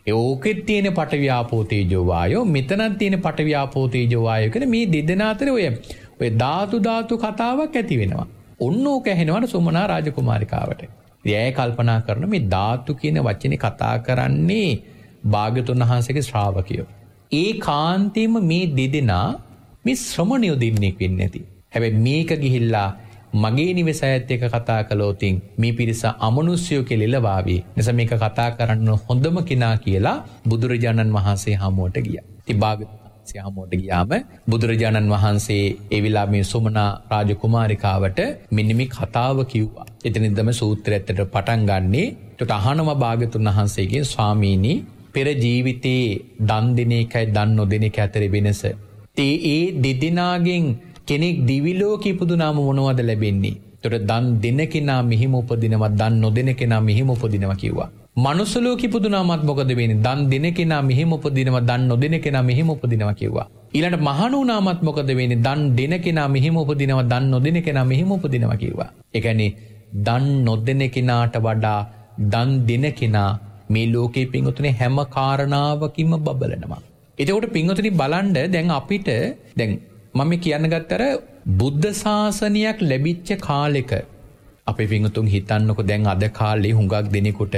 ඕකෙත් තියෙන පඨවි ආපෝ තේජෝ වායෝ මෙතනත් තියෙන පඨවි ආපෝ තේජෝ වායෝ කියන මේ දෙදෙනා අතර ඔය ධාතු කතාවක් ඇති වෙනවා. ඔන්න ඕක ඇහෙනවනේ සුමනා රාජකුමාරිකාවට. එයා කල්පනා කරන මේ ධාතු කියන වචනේ කතා කරන්නේ භාග්‍යතුන් වහන්සේගේ ශ්‍රාවකයෝ. ඒ කාන්තේම මේ දෙදෙනා මේ ශ්‍රමණයෝ දෙන්නෙක් වෙන්නේ නැති. හැබැයි මේක ගිහිල්ලා මගේ නිවසයත් එක්ක කතා කළොතින් මේ පිරිස අමනුෂ්‍යෝ කියලා ඉලවාවි. නිසා මේක කතා කරන්න හොඳම කෙනා කියලා බුදුරජාණන් වහන්සේ හමුවට ගියා. ඉතින් භාග්‍යතුන් වහන්සේ හමුවට ගියාම බුදුරජාණන් වහන්සේ ඒ වෙලාව මේ සුමනා රාජකුමාරිකාවට මෙන්න මේ කතාව කිව්වා. එතනින්දම සූත්‍රය ඇත්තට පටන් ගන්නේ. ඒකට අහනවා භාග්‍යතුන් වහන්සේගෙන් ස්වාමීනි පෙර ජීවිතේ දන් දෙන එකයි දන් නොදෙන එක අතර වෙනස. ඒ දෙදෙනාගෙන් කෙනෙක් දිවි ලෝකෙ ඉපදුනාම මොනවද ලැබෙන්නේ? ඒතර දන් දෙන කෙනා මෙහිම උපදිනවා, දන් නොදෙන කෙනා මෙහිම උපදිනවා කිව්වා. මනුස්ස ලෝකෙ ඉපදුනාමත් මොකද වෙන්නේ? දන් දෙන කෙනා මෙහිම උපදිනවා, දන් නොදෙන කෙනා මෙහිම උපදිනවා කිව්වා. ඊළඟට මහණ වුණාමත් මොකද වෙන්නේ? දන් දෙන කෙනා මෙහිම උපදිනවා, දන් නොදෙන කෙනා මෙහිම උපදිනවා කිව්වා. ඒ කියන්නේ දන් නොදෙන කෙනාට වඩා දන් දෙන කෙනා මේ ලෝකේ පිංගුතුනේ හැම කාරණාවකින්ම බබලනවා. එතකොට පිංගුතුනි බලන්න දැන් අපිට දැන් මම කියන්න ගත්තර බුද්ධ ශාසනයක් ලැබිච්ච කාලෙක අපේ පිංගුතුන් හිතන්නකො දැන් අද කාලේ හුඟක් දෙනෙකුට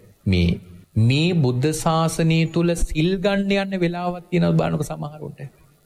මේ බුද්ධ ශාසනය තුල සිල් ගන්න යන වෙලාවක් තියෙනවද බලන්නකො සමහරවිට.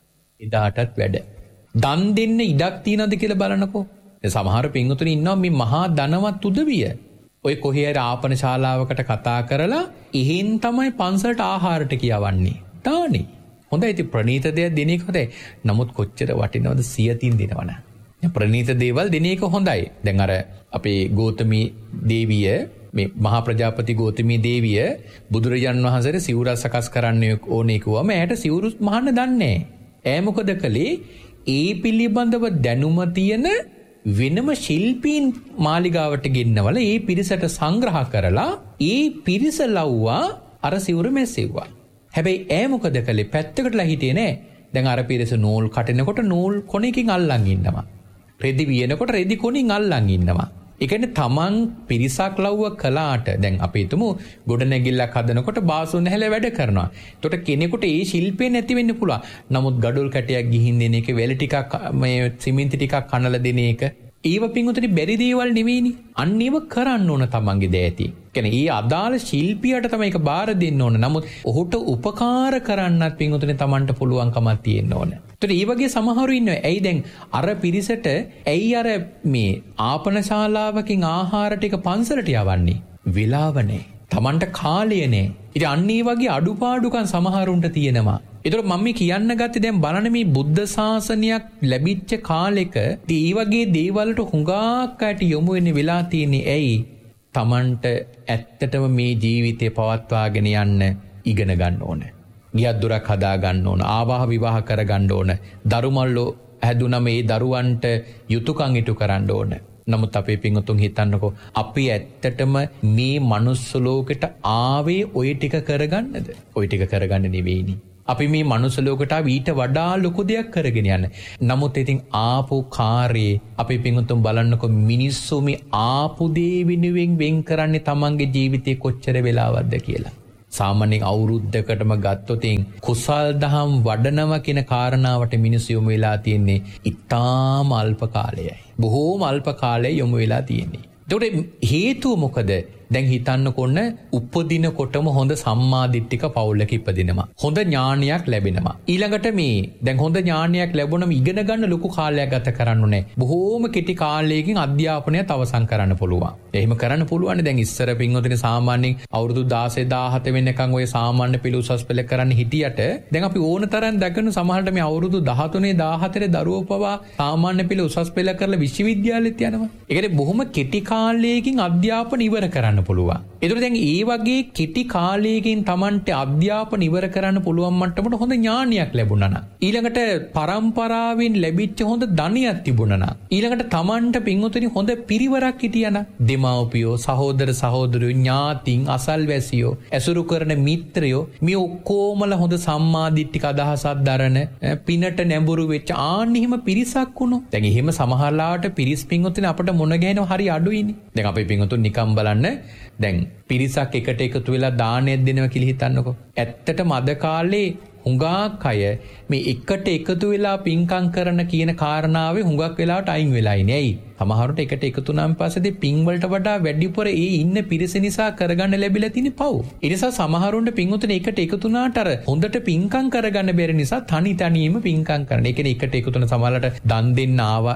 එදාටත් වැඩ. දන් දෙන්න ඉඩක් තියනවද කියලා බලන්නකො. සමහර පිංගුතුනි ඉන්නවා මේ මහා ධනවත් උදවිය. ඔය කොහේ හරි ආපන ශාලාවකට කතා කරලා ඉහින් තමයි පන්සලට ආහාරට කියවන්නේ. තානේ. හොඳයි ඉතින් ප්‍රණීත දෙයක් දෙන එක හොඳයි. නමුත් කොච්චර වටිනවද සියතින් දෙනවන. ප්‍රණීත දේවල් දෙන එක හොඳයි. දැන් අර අපේ ගෞතමී දේවිය මේ මහා ප්‍රජාපති ගෞතමී දේවිය බුදුරජාණන් වහන්සේට සිවුර සකස් කරන්න ඕනේ කිව්වම ඇයට සිවුරු මහන්න දන්නේ නැහැ. ඈ මොකද කළේ? ඒ පිළිබඳව දැනුම තියෙන වෙනම ශිල්පීන් මාලිගාවට ගෙන්නවල ඒ පිරිසට සංග්‍රහ කරලා ඒ පිරිස ලව්වා අර සිවුර මැස්සෙව්වා. හැබැයි ඈ මොකද කළේ? පැත්තකටලා හිටියේ නෑ. දැන් අර පිරිස නූල් කටිනකොට නූල් කොනකින් අල්ලන් ඉන්නවා. රෙදි වියනකොට රෙදි කොනින් අල්ලන් ඉන්නවා. ඒ කියන්නේ තමන් පිරිසක් ලව්ව කළාට දැන් අපි හිතමු ගොඩනැගිල්ලක් හදනකොට බාසුන් හැල වැඩ කරනවා. එතකොට කෙනෙකුට ඒ ශිල්පේ නැති වෙන්න පුළුවන්. නමුත් ගඩොල් කැටයක් ගිහින් දෙන එක, වැලි ටිකක් මේ සිමෙන්ති ටිකක් කනලා දෙන එක ඒව පිංගුතුනි බැරි දේවල් නෙවෙයිනේ. අන්න ඒව කරන්න ඕන තමන්ගේ දෑති. කියන්නේ ඊ අදාළ ශිල්පියට තමයි ඒක බාර දෙන්න ඕන. නමුත් ඔහුට උපකාර කරන්නත් පිංගුතුනි තමන්ට පුළුවන්කමක් තියෙන්න ඕන. ඒතර මේ වගේ සමහරු ඉන්නවා. ඇයි දැන් අර පිරිසට ඇයි අර මේ ආපන ශාලාවකින් ආහාර ටික පන්සලට යවන්නේ? වෙලාව නැහැ. තමන්ට කාලය නැහැ. ඉතින් අන්න ඒ වගේ අඩුපාඩුකම් සමහරුන්ට තියෙනවා. ඒතර මම කියන්න ගත්තේ දැන් බලන්න මේ බුද්ධ ශාසනයක් ලැබිච්ච කාලෙක මේ වගේ දේවල්ට හුඟක් අයට යොමු වෙන්න වෙලා තියෙන්නේ ඇයි? තමන්ට ඇත්තටම මේ ජීවිතේ පවත්වාගෙන යන්න ඉගෙන ගන්න ඕන. ගියක් දොරක් හදා ගන්න ඕන. ආවාහ විවාහ කර ගන්න ඕන. දරුමල්ලෝ හැදුනම මේ දරුවන්ට යුතුයකම් ඉටු කරන්න ඕන. නමුත් අපේ පිංගුතුන් හිතන්නකෝ අපි ඇත්තටම මේ මනුස්ස ලෝකෙට ආවේ ඔය ටික කරගන්නද? ඔය ටික කරගන්න නෙවෙයිනේ. අපි මේ මනුස්ස ලෝකයට ඊට වඩා ලොකු දෙයක් කරගෙන යන්න. නමුත් ඉතින් ආපු කාර්යේ අපේ පිංගුතුන් බලන්නකෝ මිනිස්සු මේ ආපු දේ වෙනුවෙන් වෙන් කරන්නේ තමන්ගේ ජීවිතේ කොච්චර වෙලාවක්ද කියලා. සාමාන්‍යයෙන් අවුරුද්දකටම ගත්තොත් කුසල් දහම් වඩනවා කියන කාරණාවට මිනිස්සු යොමු වෙලා තියෙන්නේ ඉතාම අල්ප කාලයයි. බොහෝම අල්ප කාලයයි යොමු වෙලා තියෙන්නේ. ඒකට හේතුව මොකද? දැන් හිතන්නකොන්න උපදිනකොටම හොඳ සම්මාදිට්ඨික පවුලක ඉපදිනවා. හොඳ ඥානයක් ලැබෙනවා. ඊළඟට මේ දැන් හොඳ ඥානයක් ලැබුණම ඉගෙන ගන්න ලොකු කාලයක් ගත කරන්න ඕනේ. බොහෝම කෙටි කාලයකින් අධ්‍යාපනයත් අවසන් කරන්න පුළුවන්. එහෙම කරන්න පුළුවන්. දැන් ඉස්සර පින්වතුනි සාමාන්‍යයෙන් අවුරුදු 16 17 වෙනකන් ඔය සාමාන්‍ය පෙළ උසස් පෙළ කරන්න හිටියට දැන් අපි ඕන තරම් දකින්න සමහරට මේ අවුරුදු 13 14 දරුවෝ පවා සාමාන්‍ය පෙළ උසස් පෙළ කරලා විශ්වවිද්‍යාලෙට යනවා. ඒ කියන්නේ බොහොම කෙටි කාලයකින් අධ්‍යාපන ඉවර කරන්න පුළුවන්. ඒතර දැන් ඒ වගේ කෙටි කාලයකින් Tamante අධ්‍යාපන ඉවර කරන්න පුළුවන් මට්ටමට හොඳ ඥානයක් ලැබුණා නම් ඊළඟට පරම්පරාවෙන් ලැබිච්ච හොඳ ධනියක් තිබුණා නම් ඊළඟට Tamante පින්වතුනි හොඳ පිරිවරක් හිටියා නම් දෙමව්පියෝ සහෝදර සහෝදරයෝ ඥාතින් අසල්වැසියෝ ඇසුරු කරන මිත්‍රයෝ මේ ඔක්කොමල හොඳ සම්මාදිට්ඨික අදහසක් දරන පිනට නැඹුරු වෙච්ච ආන්නිහිම පිරිසක් වුණා. දැන් එහෙම සමහරලාට පිරිස් පින්වතුනි අපිට මොන ගෑනෝ හරි අඩුයිනේ. දැන් අපේ පින්වතුන් නිකම් බලන්න දැන් පිරිසක් එකට එකතු වෙලා දානයක් දෙනවා කියලා හිතන්නකෝ. ඇත්තටම අද කාලේ හුඟක් අය මේ එකට එකතු වෙලා පින්කම් කරන කියන කාරණාවේ හුඟක් වෙලාවට අයින් වෙලා ඉන්නේ. ඇයි? සමහරවිට එකට එකතු වුණාන් පස්සේ පින් වලට වඩා වැඩිපුර ඒ ඉන්න පිරිස නිසා කරගන්න ලැබිලා තියෙන පව්. ඒ නිසා සමහරුන්ට පින්වතුන් එකට එකතු වුණාට අර හොඳට පින්කම් කරගන්න බැරි නිසා තනි තනියම පින්කම් කරන. ඒ කියන්නේ එකට එකතු වෙන සමහරවිට දන් දෙන්න ආවා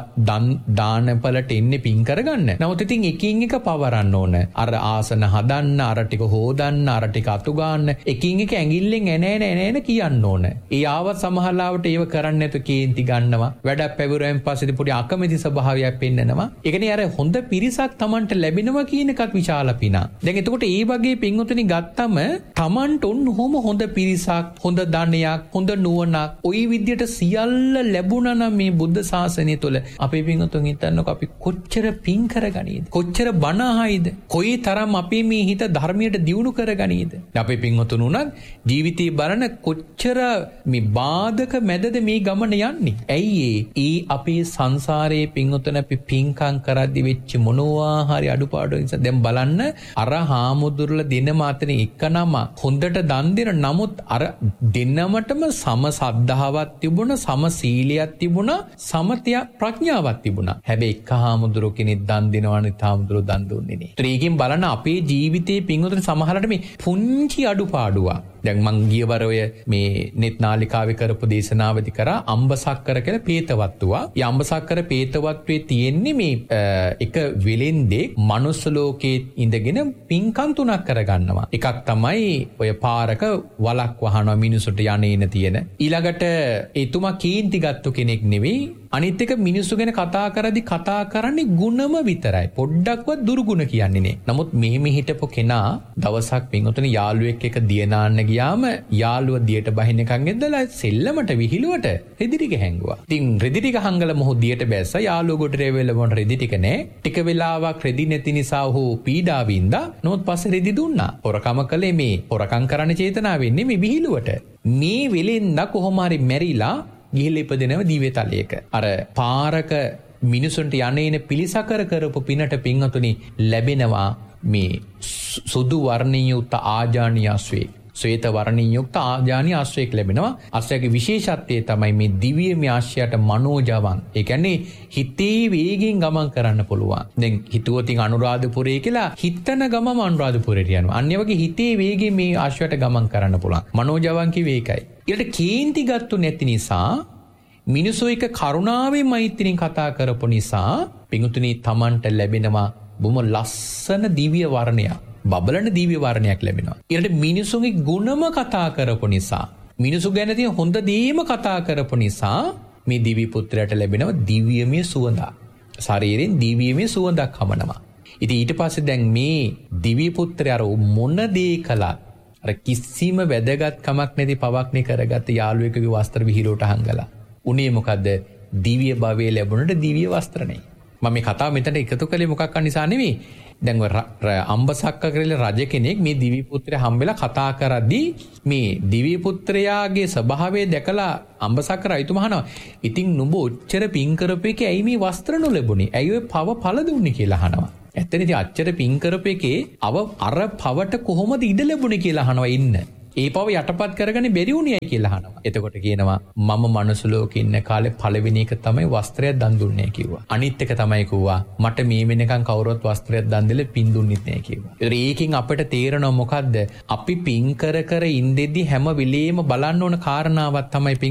දානපලට එන්නේ පින් කරගන්න. නමුත් ඉතින් එකින් එක පවරන්න ඕන. අර ආසන හදන්න, අර ටික හොදන්න, අර ටික අතු ගන්න, එකින් එක ඇඟිල්ලෙන් එන කියන්න ඕන. ඒ ආවත් සමහරවිට ඒව කරන්න නැතු කේන්ති ගන්නවා. වැඩක් පැවරුවෙන් පස්සේ පොඩි අකමැති ස්වභාවයක් පෙන්නනවා. ඒකනේ අර හොඳ පිරිසක් Tamanට ලැබෙනවා කියන එකත් විශාල පිනක්. දැන් එතකොට ඒ වගේ පින්වතුනි ගත්තම Tamanට ඔන්නෝම හොඳ පිරිසක්, හොඳ ධනයක්, හොඳ නුවණක්, ওই විදියට සියල්ල ලැබුණා නම් මේ බුද්ධ ශාසනය තුළ අපේ පින්වතුන් හිතන්නකෝ අපි කොච්චර පින් කරගනීද? කොච්චර බණ අහයිද? කොයි තරම් අපේ මේ හිත ධර්මයට දියුණු කරගනීද? අපේ පින්වතුන් උනත් ජීවිතේ බලන කොච්චර මේ බාධක මැදද මේ ගමන යන්නේ? ඇයි ඒ අපේ සංසාරයේ පින්වතුන් අපි පින්කම් කරද්දි වෙච්ච මොනවා හරි අඩුපාඩු නිසා දැන් බලන්න අර හාමුදුරුවෝ දෙනම අතරින් එකනම හොඳට දන් දෙන නමුත් අර දෙන්නමටම සම සද්ධාවක් තිබුණා, සම සීලයක් තිබුණා, සමතය ප්‍රඥාවක් තිබුණා. හැබැයි එක හාමුදුරුවෝ කෙනෙක් දන් දෙනවා අනිත් හාමුදුරුවෝ දන් දුන්නේ නෑ. ඒකෙන් බලන්න අපේ ජීවිතේ පින්වතුන් සමහරට මේ පුංචි අඩුපාඩුවක්. දැන් මං ගියවර ඔය මේ net නාලිකාවේ කරපු දේශනාවදී කරා අම්බසක්කර කියලා පේතවත්තුවා. ඒ අම්බසක්කර පේතවත්තුවේ තියෙන්නේ මේ එක වෙලෙන්දේ මනුස්ස ලෝකයේ ඉඳගෙන පින්කම් තුනක් කරගන්නවා. එකක් තමයි ඔය පාරක වලක් වහනවා මිනිසුන්ට යන්නේන තියෙන. ඊළඟට එතුමා කීන්ති ගත්තු කෙනෙක් නෙවෙයි. අනිත් එක මිනිස්සු ගැන කතා කරද්දී කතා කරන්නේ ගුණම විතරයි. පොඩ්ඩක්වත් දුර්ගුණ කියන්නේ නෑ. නමුත් මෙහෙම හිටපො කෙනා දවසක් පින්වතුනි යාළුවෙක් එක දිය නාන්න ගියාම යාළුව දියට බහින එකන් එද්දලා සෙල්ලමට විහිළුවට රෙදි ටික හැංගුවා. ඉතින් රෙදි ටික හංගලා මොහු දියට බැස්සා. යාළුව ගොඩ රෙවෙල මොන රෙදි ටික නෑ. ටික වෙලාවක් රෙදි නැති නිසා ඔහු පීඩා වින්දා. නමුත් පස්සේ රෙදි දුන්නා. හොරකම කළේ මේ හොරකම් කරන්න චේතනාවෙන් නෙමෙයි විහිළුවට. මේ වෙලෙන්ද කොහොම හරි මැරිලා ගිහිල්ලා ඉපදෙනව දිව්‍ය තලයක. අර පාරක මිනිසුන්ට යන්නේන පිළිසකර කරපු පිනට පින්වතුනි ලැබෙනවා මේ සුදු වර්ණීය යුක්ත ආජානීය අස්වැක්. ශ්වේත වර්ණීය යුක්ත ආජානීය අස්වැක් ලැබෙනවා. අස්වැකේ විශේෂත්වය තමයි මේ දිව්‍යමය ආශ්‍රයයට මනෝජවන්. ඒ කියන්නේ හිතේ වේගෙන් ගමන් කරන්න පුළුවන්. දැන් හිතුවොතින් අනුරාධපුරේ කියලා හිතන ගමම අනුරාධපුරේට යනවා. අන්න වගේ හිතේ වේගෙන් මේ ආශ්‍රයයට ගමන් කරන්න පුළුවන්. මනෝජවන් කිව්වේ ඒකයි. ඊට කේන්ති ගත්තු නැති නිසා මිනිසෝ එක කරුණාවෙන් මෛත්‍රියෙන් කතා කරපු නිසා පිඟුතුනි Tamanට ලැබෙනවා බොහොම ලස්සන දිව්‍ය වර්ණයක්. බබලන දිව්‍ය වර්ණයක් ලැබෙනවා. ඊට මිනිසුන්ගේ ගුණම කතා කරපු නිසා, මිනිසු ගැන තියෙන හොඳ දේම කතා කරපු නිසා මේ දිව්‍ය පුත්‍රයාට ලැබෙනවා දිව්‍යමය සුවඳක්. ශරීරයෙන් දිව්‍යමය සුවඳක් හමනවා. ඉතින් ඊට පස්සේ දැන් මේ දිව්‍ය පුත්‍රයා මොන දේ කළත් අර කිසිම වැදගත්කමක් නැති පවක්නේ කරගත්ත යාළුවෙකුගේ වස්ත්‍ර විහිළුවට හංගලා. උනේ මොකද්ද? දිව්‍ය භවයේ ලැබුණට දිව්‍ය වස්ත්‍රනේ. මම මේ කතාව මෙතන එකතු කළේ මොකක් නිසා නෙවෙයි. දැන් අම්බසක්ක කියලා රජ කෙනෙක් මේ දිව්‍ය පුත්‍රයා හම්බෙලා කතා කරද්දී මේ දිව්‍ය පුත්‍රයාගේ ස්වභාවය දැකලා අම්බසක්ක රජතුමා අහනවා, "ඉතින් නුඹ ඔච්චර පින් කරපේකේ ඇයි මේ වස්ත්‍ර නොලැබුණේ? ඇයි ඔය පව පළ දුන්නේ?" කියලා අහනවා. ඇත්තට ඉතින් අච්චර පින් කරපේකේ අර පවට කොහොමද ඉඩ ලැබුණේ කියලා අහනවා ඉන්න. ඒ පව යටපත් කරගන්න බැරි වුණේ කියලා අහනවා. එතකොට කියනවා මම මනුස්ස ලෝකේ ඉන්න කාලේ පළවෙනි එක තමයි වස්ත්‍රයක් දන් දුන්නේ කිව්වා. අනිත් එක තමයි කිව්වා මට මේ වෙනකන් කවුරුවත් වස්ත්‍රයක් දන් දෙල පින් දුන්නෙත් නෑ කිව්වා. ඒකෙන් අපිට තේරෙනවා මොකද්ද? අපි පින් කර ඉඳෙද්දි හැම වෙලේම බලන්න ඕන කාරණාවක් තමයි